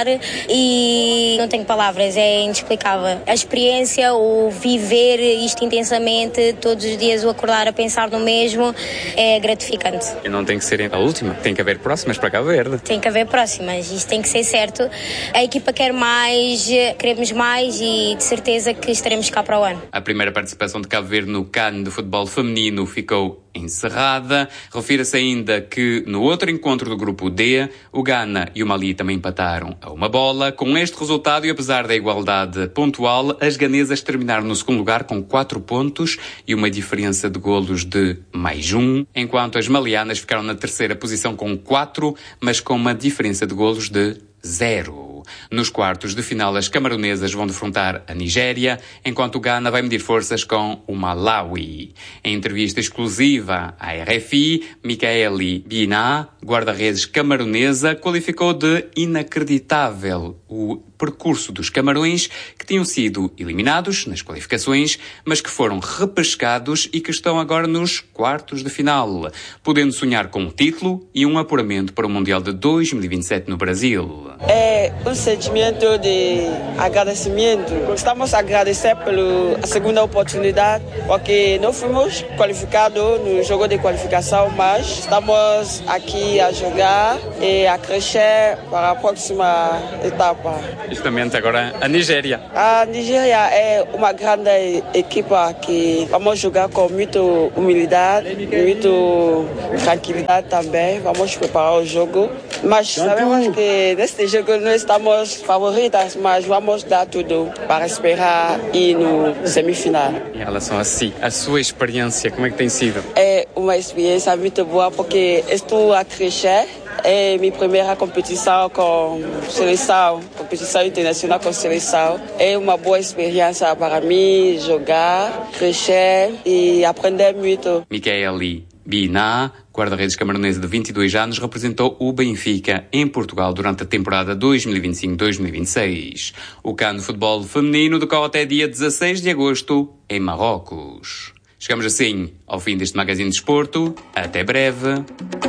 Speaker 4: e não tenho palavras, é inexplicável. A experiência, o viver isto intensamente, todos os dias o acordar a pensar no mesmo, é gratificante.
Speaker 2: E não tem que ser a última, tem que haver próximas para Cabo Verde.
Speaker 4: Tem que haver próximas, isto tem que ser certo. A equipa quer mais, queremos mais e de certeza que estaremos cá para o ano.
Speaker 2: A primeira participação de Cabo Verde no CAN de futebol feminino ficou encerrada. Refira-se ainda que no outro encontro do grupo D, o Ghana e o Mali também empataram a uma bola. Com este resultado e apesar da igualdade pontual, as ganesas terminaram no segundo lugar com quatro pontos e uma diferença de golos de mais um, enquanto as malianas ficaram na terceira posição com quatro, mas com uma diferença de golos de zero. Nos quartos de final, as camaronesas vão defrontar a Nigéria, enquanto o Ghana vai medir forças com o Malawi. Em entrevista exclusiva à R F I, Micaeli Bina, guarda-redes camaronesa, qualificou de inacreditável o percurso dos Camarões, que tinham sido eliminados nas qualificações, mas que foram repescados e que estão agora nos quartos de final, podendo sonhar com um título e um apuramento para o Mundial de dois mil e vinte e sete no Brasil.
Speaker 5: É um sentimento de agradecimento. Estamos a agradecer pela segunda oportunidade, porque não fomos qualificados no jogo de qualificação, mas estamos aqui a jogar e a crescer para a próxima etapa.
Speaker 2: Justamente agora a Nigéria.
Speaker 5: A Nigéria é uma grande equipa que vamos jogar com muita humildade, muita tranquilidade também. Vamos preparar o jogo, mas sabemos que neste jogo não estamos favoritas, mas vamos dar tudo para esperar ir no semifinal.
Speaker 2: Em relação a si, a sua experiência, como é que tem sido?
Speaker 5: É uma experiência muito boa porque estou a crescer. É minha primeira competição com seleção, competição internacional com seleção. É uma boa experiência para mim jogar, crescer e aprender muito.
Speaker 2: Micaeli Bina, guarda-redes camaronesa de vinte e dois anos, representou o Benfica em Portugal durante a temporada dois mil e vinte e cinco dois mil e vinte e seis. O CAN de futebol feminino decorre até dia dezasseis de agosto em Marrocos. Chegamos assim ao fim deste Magazine de Desporto. Até breve.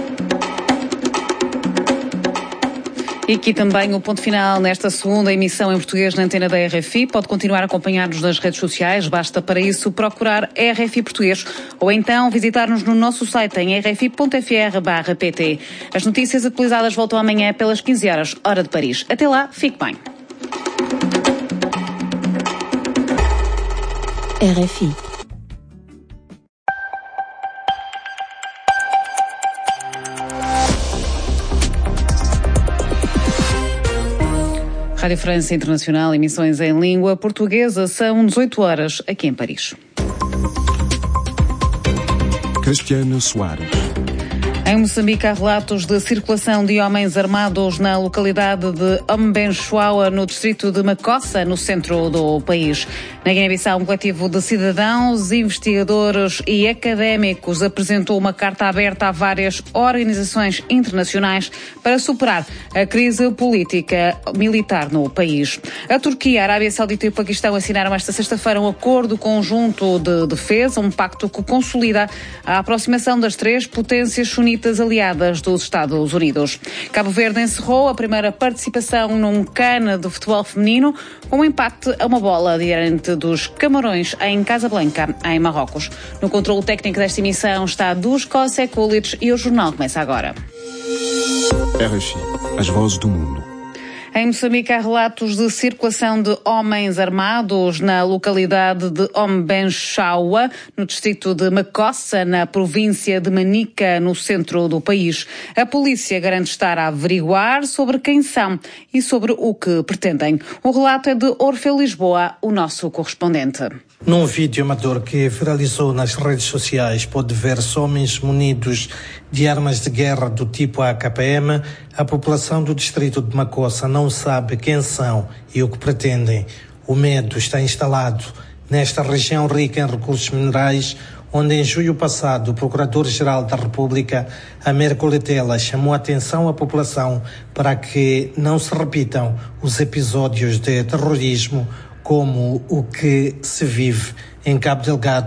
Speaker 6: E aqui também o ponto final nesta segunda emissão em português na antena da R F I. Pode continuar a acompanhar-nos nas redes sociais, basta para isso procurar R F I Português ou então visitar-nos no nosso site em r f i ponto f r barra p t. As notícias atualizadas voltam amanhã pelas quinze horas, hora de Paris. Até lá, fique bem.
Speaker 17: R F I.
Speaker 6: Rádio França Internacional, emissões em língua portuguesa, são dezoito horas aqui em Paris.
Speaker 8: Cristiana Soares.
Speaker 6: Em Moçambique há relatos de circulação de homens armados na localidade de Ombenchuaua, no distrito de Macossa, no centro do país. Na Guiné-Bissau, um coletivo de cidadãos, investigadores e académicos apresentou uma carta aberta a várias organizações internacionais para superar a crise política militar no país. A Turquia, a Arábia Saudita e o Paquistão assinaram esta sexta-feira um acordo conjunto de defesa, um pacto que consolida a aproximação das três potências sunitas aliadas dos Estados Unidos. Cabo Verde encerrou a primeira participação num CAN de futebol feminino com um empate a uma bola diante dos Camarões em Casablanca, em Marrocos. No controle técnico desta emissão está Dusko Sekulic e o jornal começa agora.
Speaker 8: R F I, as vozes do mundo.
Speaker 6: Em Moçambique há relatos de circulação de homens armados na localidade de Ombenchuaua, no distrito de Macossa, na província de Manica, no centro do país. A polícia garante estar a averiguar sobre quem são e sobre o que pretendem. O relato é de Orfeu Lisboa, o nosso correspondente.
Speaker 9: Num vídeo amador que viralizou nas redes sociais, pode ver-se homens munidos de armas de guerra do tipo A K P M. A população do distrito de Macossa não sabe quem são e o que pretendem. O medo está instalado nesta região rica em recursos minerais, onde em julho passado o Procurador-Geral da República, Américo Letela, chamou a atenção à população para que não se repitam os episódios de terrorismo como o que se vive em Cabo Delgado,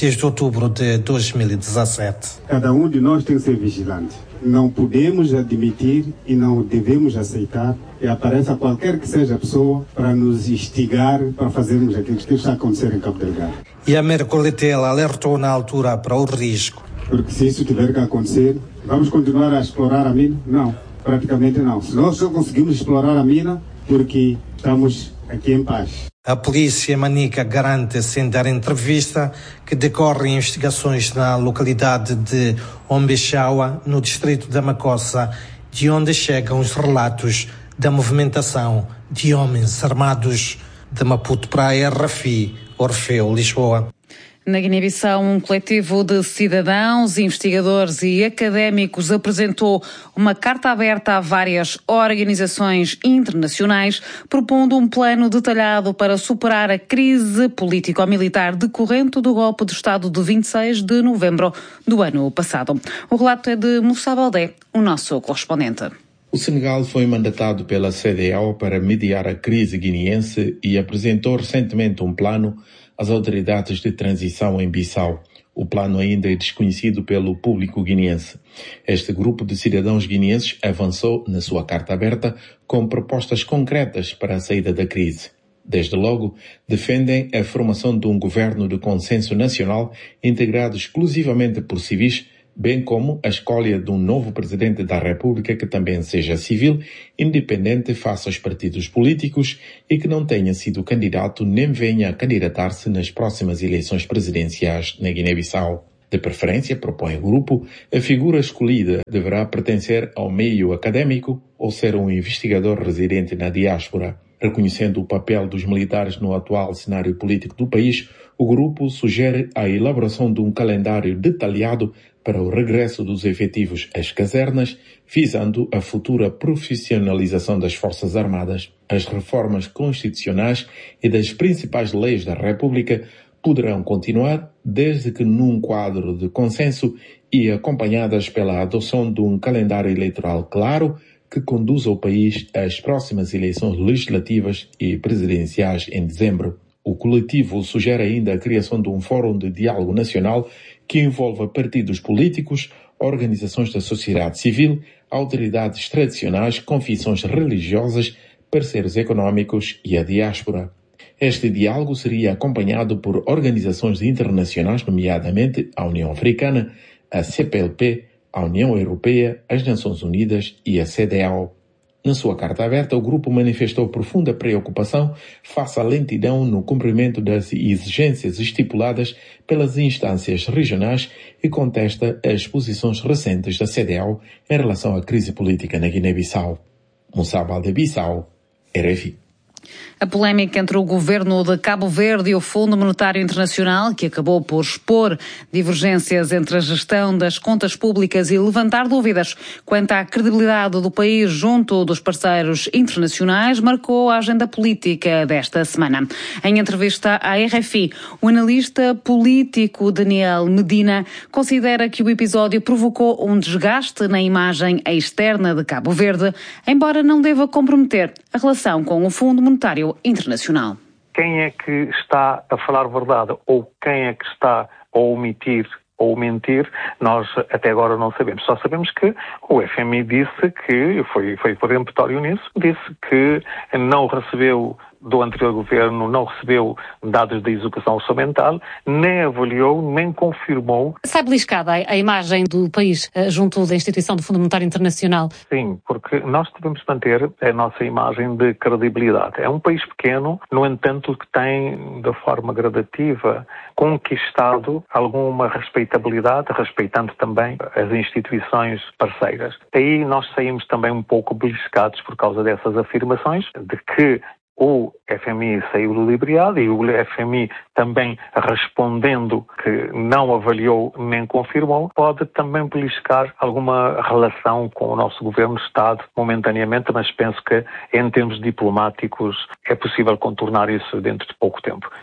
Speaker 9: desde outubro de dois mil e dezassete.
Speaker 10: Cada um de nós tem que ser vigilante. Não podemos admitir e não devemos aceitar que apareça qualquer que seja a pessoa para nos instigar para fazermos aquilo que está a acontecer em Cabo Delgado.
Speaker 9: E a Mercoletel alertou na altura para o risco.
Speaker 10: Porque se isso tiver que acontecer, vamos continuar a explorar a mina? Não, praticamente não. Se nós só conseguimos explorar a mina porque estamos aqui em paz.
Speaker 9: A polícia manica garante, sem dar entrevista, que decorrem investigações na localidade de Ombexaua, no distrito da Macossa, de onde chegam os relatos da movimentação de homens armados. De Maputo para a R F I, Orfeu, Lisboa.
Speaker 6: Na Guiné-Bissau, um coletivo de cidadãos, investigadores e académicos apresentou uma carta aberta a várias organizações internacionais, propondo um plano detalhado para superar a crise político-militar decorrente do golpe de Estado de vinte e seis de novembro do ano passado. O relato é de Moussa Baldé, o nosso correspondente.
Speaker 11: O Senegal foi mandatado pela C D A O para mediar a crise guineense e apresentou recentemente um plano às autoridades de transição em Bissau. O plano ainda é desconhecido pelo público guineense. Este grupo de cidadãos guineenses avançou na sua carta aberta com propostas concretas para a saída da crise. Desde logo, defendem a formação de um governo de consenso nacional integrado exclusivamente por civis, bem como a escolha de um novo presidente da República que também seja civil, independente face aos partidos políticos e que não tenha sido candidato nem venha a candidatar-se nas próximas eleições presidenciais na Guiné-Bissau. De preferência, propõe o grupo, a figura escolhida deverá pertencer ao meio académico ou ser um investigador residente na diáspora. Reconhecendo o papel dos militares no atual cenário político do país, o grupo sugere a elaboração de um calendário detalhado para o regresso dos efetivos às casernas, visando a futura profissionalização das Forças Armadas. As reformas constitucionais e das principais leis da República poderão continuar desde que num quadro de consenso e acompanhadas pela adoção de um calendário eleitoral claro que conduza o país às próximas eleições legislativas e presidenciais em dezembro. O coletivo sugere ainda a criação de um fórum de diálogo nacional que envolva partidos políticos, organizações da sociedade civil, autoridades tradicionais, confissões religiosas, parceiros econômicos e a diáspora. Este diálogo seria acompanhado por organizações internacionais, nomeadamente a União Africana, a C P L P, a União Europeia, as Nações Unidas e a C D A O. Na sua carta aberta, o grupo manifestou profunda preocupação face à lentidão no cumprimento das exigências estipuladas pelas instâncias regionais e contesta as posições recentes da C D A O em relação à crise política na Guiné-Bissau. Moussa Baldé, Bissau, R F I.
Speaker 6: A polémica entre o governo de Cabo Verde e o Fundo Monetário Internacional, que acabou por expor divergências entre a gestão das contas públicas e levantar dúvidas quanto à credibilidade do país junto dos parceiros internacionais, marcou a agenda política desta semana. Em entrevista à R F I, o analista político Daniel Medina considera que o episódio provocou um desgaste na imagem externa de Cabo Verde, embora não deva comprometer a relação com o Fundo Monetário Internacional.
Speaker 7: Quem é que está a falar verdade ou quem é que está a omitir ou mentir, nós até agora não sabemos. Só sabemos que o F M I disse que, foi, foi peremptório nisso, disse que não recebeu do anterior governo, não recebeu dados da execução orçamental, nem avaliou, nem confirmou.
Speaker 12: Sai beliscada a imagem do país junto da instituição do Fundo Monetário Internacional?
Speaker 7: Sim, porque nós devemos manter a nossa imagem de credibilidade. É um país pequeno, no entanto, que tem, de forma gradativa, conquistado alguma respeitabilidade, respeitando também as instituições parceiras. Aí nós saímos também um pouco beliscados por causa dessas afirmações, de que o F M I saiu ludibriado e o F M I também respondendo que não avaliou nem confirmou, pode também beliscar alguma relação com o nosso governo-Estado momentaneamente, mas penso que em termos diplomáticos é possível contornar isso dentro de pouco tempo.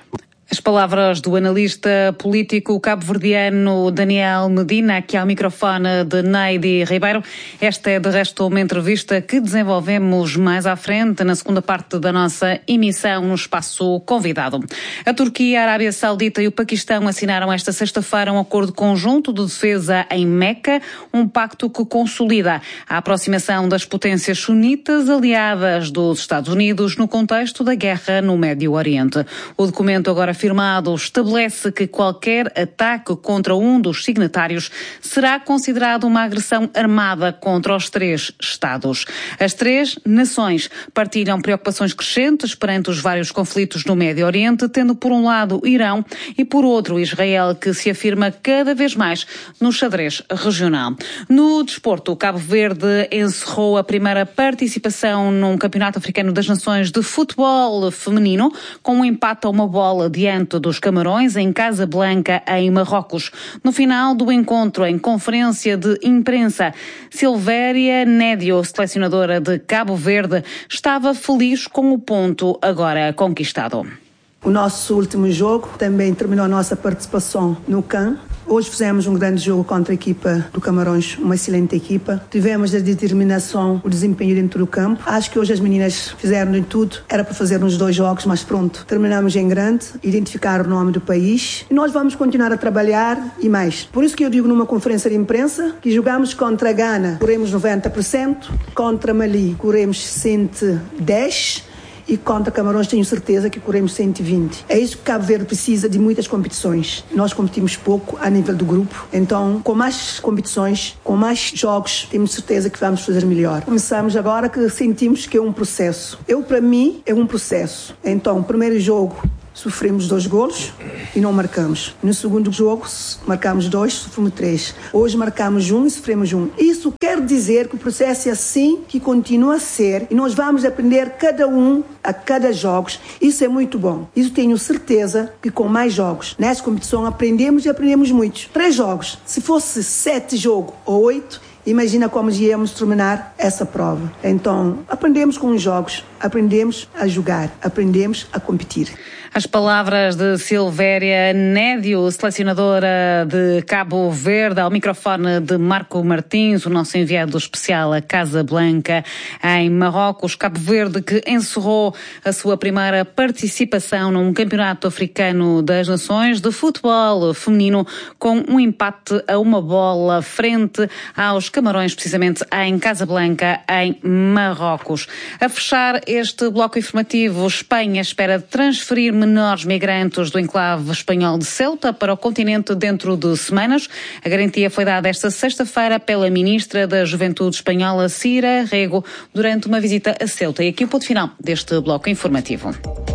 Speaker 6: As palavras do analista político cabo-verdiano Daniel Medina, aqui ao microfone de Neide Ribeiro. Esta é, de resto, uma entrevista que desenvolvemos mais à frente, na segunda parte da nossa emissão, no espaço convidado. A Turquia, a Arábia Saudita e o Paquistão assinaram esta sexta-feira um acordo conjunto de defesa em Meca, um pacto que consolida a aproximação das potências sunitas aliadas dos Estados Unidos no contexto da guerra no Médio Oriente. O documento agora afirmado estabelece que qualquer ataque contra um dos signatários será considerado uma agressão armada contra os três Estados. As três nações partilham preocupações crescentes perante os vários conflitos no Médio Oriente, tendo por um lado o Irão e por outro Israel, que se afirma cada vez mais no xadrez regional. No desporto, o Cabo Verde encerrou a primeira participação num Campeonato Africano das Nações de Futebol Feminino, com um empate a uma bola diante dos Camarões, em Casablanca, em Marrocos. No final do encontro, em conferência de imprensa, Silvéria Nédio, selecionadora de Cabo Verde, estava feliz com o ponto agora conquistado.
Speaker 13: O nosso último jogo também terminou a nossa participação no CAN. Hoje fizemos um grande jogo contra a equipa do Camarões, uma excelente equipa. Tivemos a determinação, o desempenho dentro do campo. Acho que hoje as meninas fizeram de tudo. Era para fazer uns dois jogos, mas pronto. Terminamos em grande, identificar o nome do país. E nós vamos continuar a trabalhar e mais. Por isso que eu digo numa conferência de imprensa que jogamos contra a Gana, corremos noventa por cento, contra Mali, corremos cento e dez por cento. E contra Camarões tenho certeza que corremos cento e vinte. É isso que Cabo Verde precisa, de muitas competições. Nós competimos pouco a nível do grupo. Então, com mais competições, com mais jogos, temos certeza que vamos fazer melhor. Começamos agora que sentimos que é um processo. Eu, para mim, é um processo. Então, primeiro jogo, sofremos dois golos e não marcamos. No segundo jogo, marcamos dois, sofremos três. Hoje marcamos um e sofremos um. Isso quer dizer que o processo é assim que continua a ser e nós vamos aprender cada um a cada jogos. Isso é muito bom. Isso tenho certeza que com mais jogos nessa competição aprendemos e aprendemos muito. Três jogos. Se fosse sete jogos ou oito, imagina como íamos terminar essa prova. Então, aprendemos com os jogos, aprendemos a jogar, aprendemos a competir.
Speaker 6: As palavras de Silvéria Nédio, selecionadora de Cabo Verde, ao microfone de Marco Martins, o nosso enviado especial a Casablanca, em Marrocos. Cabo Verde, que encerrou a sua primeira participação num Campeonato Africano das Nações de Futebol Feminino, com um empate a uma bola frente aos Camarões, precisamente em Casablanca, em Marrocos. A fechar este bloco informativo, Espanha espera transferir menores migrantes do enclave espanhol de Ceuta para o continente dentro de semanas. A garantia foi dada esta sexta-feira pela ministra da Juventude espanhola, Cira Rego, durante uma visita a Ceuta. E aqui o ponto final deste bloco informativo.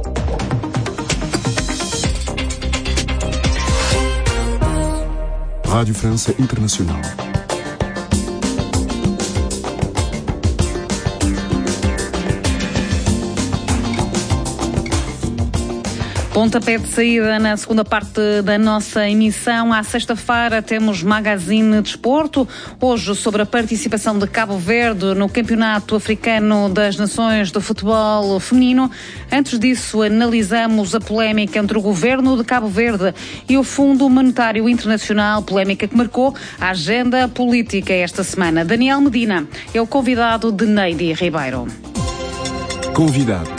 Speaker 8: Rádio França Internacional.
Speaker 6: Pontapé de saída na segunda parte da nossa emissão. À sexta-feira temos Magazine Desporto, hoje sobre a participação de Cabo Verde no Campeonato Africano das Nações de Futebol Feminino. Antes disso, analisamos a polémica entre o governo de Cabo Verde e o Fundo Monetário Internacional, polémica que marcou a agenda política esta semana. Daniel Medina é o convidado de Neide Ribeiro.
Speaker 8: Convidado.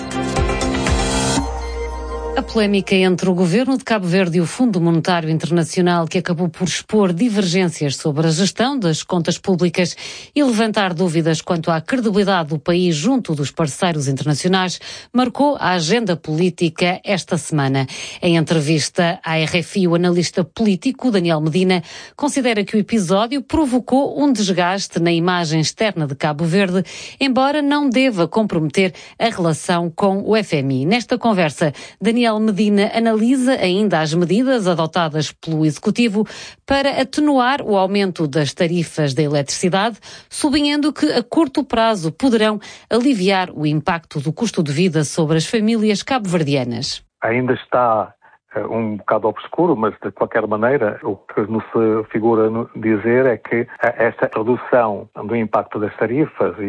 Speaker 12: A polémica entre o governo de Cabo Verde e o Fundo Monetário Internacional, que acabou por expor divergências sobre a gestão das contas públicas e levantar dúvidas quanto à credibilidade do país junto dos parceiros internacionais, marcou a agenda política esta semana. Em entrevista à R F I, o analista político Daniel Medina considera que o episódio provocou um desgaste na imagem externa de Cabo Verde, embora não deva comprometer a relação com o F M I. Nesta conversa, Daniel Medina analisa ainda as medidas adotadas pelo Executivo para atenuar o aumento das tarifas da eletricidade, sublinhando que a curto prazo poderão aliviar o impacto do custo de vida sobre as famílias cabo-verdianas.
Speaker 7: Ainda está um bocado obscuro, mas de qualquer maneira o que nos figura dizer é que esta redução do impacto das tarifas e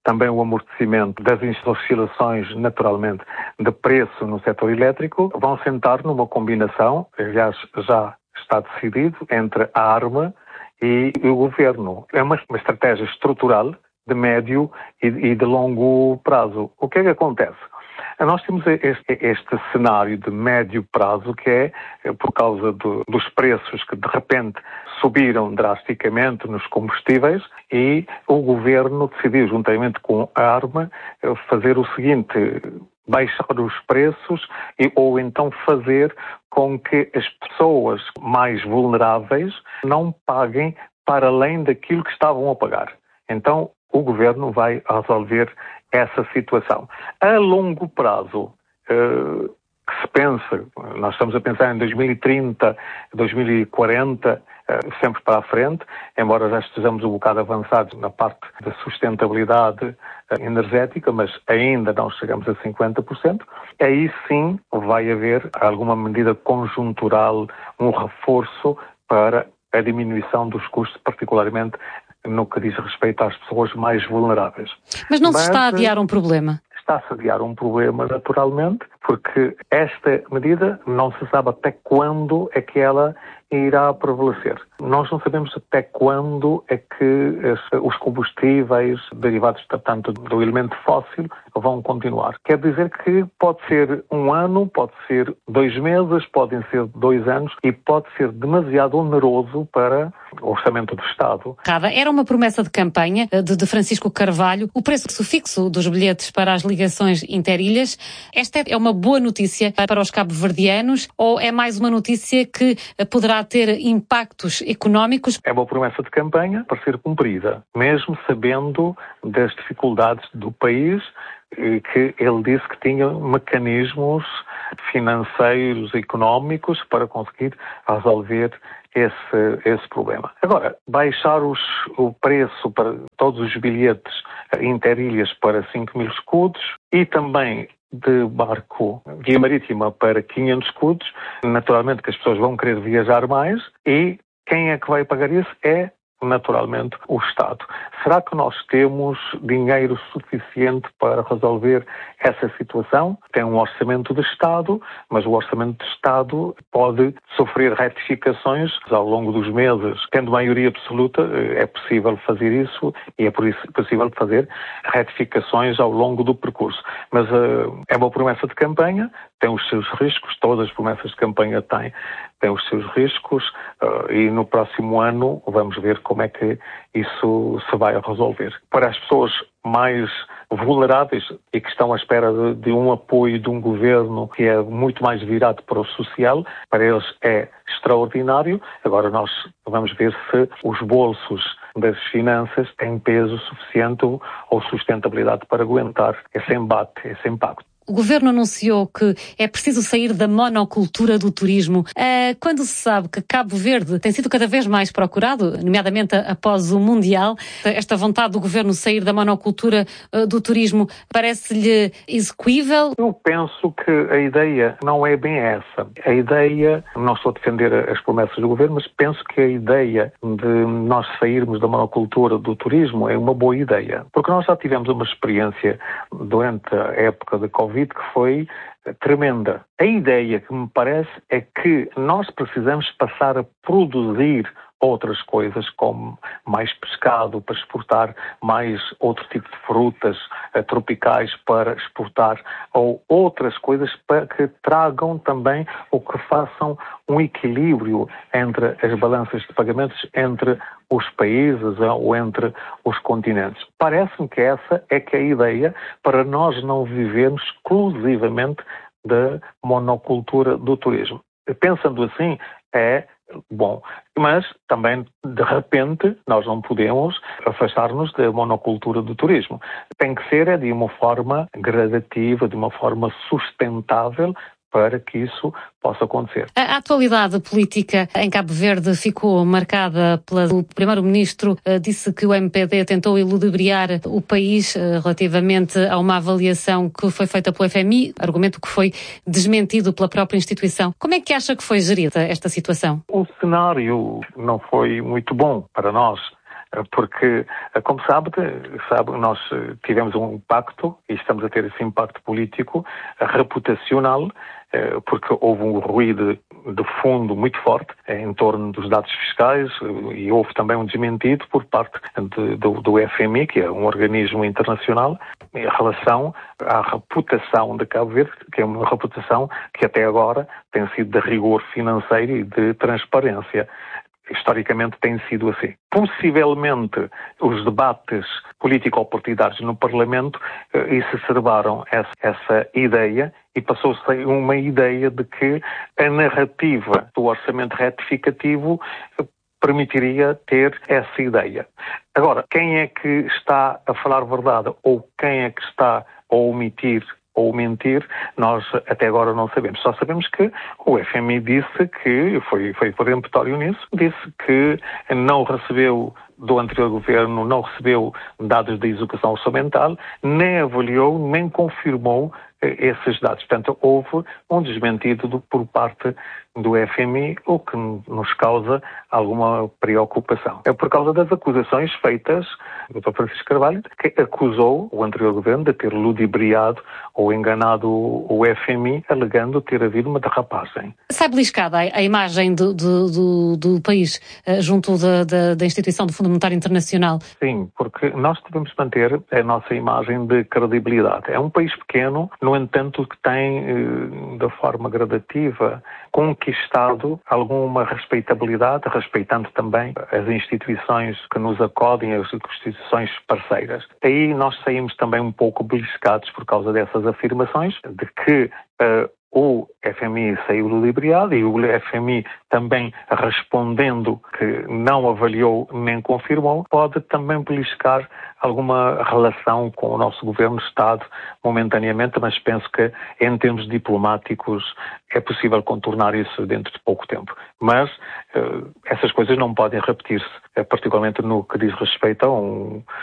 Speaker 7: também o amortecimento das oscilações, naturalmente, de preço no setor elétrico, vão sentar numa combinação, aliás, já está decidido, entre a ARMA e o Governo. É uma, uma estratégia estrutural de médio e, e de longo prazo. O que é que acontece? Nós temos este, este cenário de médio prazo que é por causa do, dos preços que de repente subiram drasticamente nos combustíveis e o Governo decidiu, juntamente com a ARMA, fazer o seguinte: baixar os preços e, ou então fazer com que as pessoas mais vulneráveis não paguem para além daquilo que estavam a pagar. Então, o Governo vai resolver essa situação. A longo prazo, eh, que se pensa, nós estamos a pensar em dois mil e trinta, dois mil e quarenta, eh, sempre para a frente, embora já estejamos um bocado avançados na parte da sustentabilidade eh, energética, mas ainda não chegamos a cinquenta por cento, aí sim vai haver alguma medida conjuntural, um reforço para a diminuição dos custos, particularmente no que diz respeito às pessoas mais vulneráveis.
Speaker 12: Mas não Mas, se está a adiar um problema?
Speaker 7: Está-se a adiar um problema, naturalmente, porque esta medida não se sabe até quando é que ela irá prevalecer. Nós não sabemos até quando é que os combustíveis derivados, portanto, do elemento fóssil vão continuar. Quer dizer que pode ser um ano, pode ser dois meses, podem ser dois anos e pode ser demasiado oneroso para o orçamento do Estado.
Speaker 12: Era uma promessa de campanha de, de Francisco Carvalho o preço fixo dos bilhetes para as ligações interilhas. Esta é uma boa notícia para os cabo-verdianos ou é mais uma notícia que poderá ter impactos económicos?
Speaker 7: É uma promessa de campanha para ser cumprida, mesmo sabendo das dificuldades do país, que ele disse que tinha mecanismos financeiros, económicos para conseguir resolver esse, esse problema. Agora, baixar os, o preço para todos os bilhetes interilhas para cinco mil escudos e também de barco guia marítima para quinhentos escudos, naturalmente que as pessoas vão querer viajar mais e quem é que vai pagar isso é, naturalmente, o Estado. Será que nós temos dinheiro suficiente para resolver essa situação? Tem um orçamento de Estado, mas o orçamento de Estado pode sofrer retificações ao longo dos meses. Tendo maioria absoluta, é possível fazer isso e é por isso possível fazer retificações ao longo do percurso. Mas uh, é uma promessa de campanha, tem os seus riscos, todas as promessas de campanha têm, têm os seus riscos uh, e no próximo ano vamos ver como é que isso se vai resolver. Para as pessoas mais vulneráveis e que estão à espera de, de um apoio de um governo que é muito mais virado para o social, para eles é extraordinário. Agora nós vamos ver se os bolsos das finanças têm peso suficiente ou sustentabilidade para aguentar esse embate, esse impacto.
Speaker 12: O Governo anunciou que é preciso sair da monocultura do turismo. Quando se sabe que Cabo Verde tem sido cada vez mais procurado, nomeadamente após o Mundial, esta vontade do Governo sair da monocultura do turismo parece-lhe execuível?
Speaker 7: Eu penso que a ideia não é bem essa. A ideia, não estou a defender as promessas do Governo, mas penso que a ideia de nós sairmos da monocultura do turismo é uma boa ideia. Porque nós já tivemos uma experiência durante a época da Covid que foi tremenda. A ideia que me parece é que nós precisamos passar a produzir outras coisas, como mais pescado para exportar, mais outro tipo de frutas uh, tropicais para exportar, ou outras coisas para que tragam também ou que façam um equilíbrio entre as balanças de pagamentos entre os países ou entre os continentes. Parece-me que essa é que é a ideia para nós não vivermos exclusivamente da monocultura do turismo. Pensando assim, é bom, mas também, de repente, nós não podemos afastar-nos da monocultura do turismo. Tem que ser de uma forma gradativa, de uma forma sustentável, para que isso possa acontecer.
Speaker 12: A atualidade política em Cabo Verde ficou marcada pelo primeiro-ministro, disse que o M P D tentou iludibriar o país relativamente a uma avaliação que foi feita pelo F M I, argumento que foi desmentido pela própria instituição. Como é que acha que foi gerida esta situação?
Speaker 7: O cenário não foi muito bom para nós. porque, como sabe, sabe, nós tivemos um impacto, e estamos a ter esse impacto político, reputacional, porque houve um ruído de fundo muito forte em torno dos dados fiscais e houve também um desmentido por parte de, do, do F M I, que é um organismo internacional, em relação à reputação de Cabo Verde, que é uma reputação que até agora tem sido de rigor financeiro e de transparência. Historicamente tem sido assim. Possivelmente os debates político-partidários no Parlamento eh, exacerbaram essa, essa ideia e passou-se uma ideia de que a narrativa do orçamento retificativo eh, permitiria ter essa ideia. Agora, quem é que está a falar verdade ou quem é que está a omitir ou mentir, nós até agora não sabemos. Só sabemos que o F M I disse que, foi, foi peremptório nisso, disse que não recebeu do anterior governo, não recebeu dados de execução orçamental, nem avaliou, nem confirmou esses dados. Portanto, houve um desmentido do, por parte do F M I, o que nos causa alguma preocupação. É por causa das acusações feitas do doutor Francisco Carvalho, que acusou o anterior governo de ter ludibriado ou enganado o F M I, alegando ter havido uma derrapagem.
Speaker 12: Sai beliscada a imagem do, do, do, do país junto da, da, da instituição do Fundo Monetário Internacional?
Speaker 7: Sim, porque nós devemos manter a nossa imagem de credibilidade. É um país pequeno, no entanto, que tem, de forma gradativa, conquistado alguma respeitabilidade, respeitando também as instituições que nos acodem, as instituições parceiras. Aí nós saímos também um pouco beliscados por causa dessas afirmações, de que uh, o F M I saiu ludibriado e o F M I também respondendo que não avaliou nem confirmou, pode também beliscar alguma relação com o nosso governo-Estado momentaneamente, mas penso que em termos diplomáticos é possível contornar isso dentro de pouco tempo. Mas uh, essas coisas não podem repetir-se, particularmente no que diz respeito a um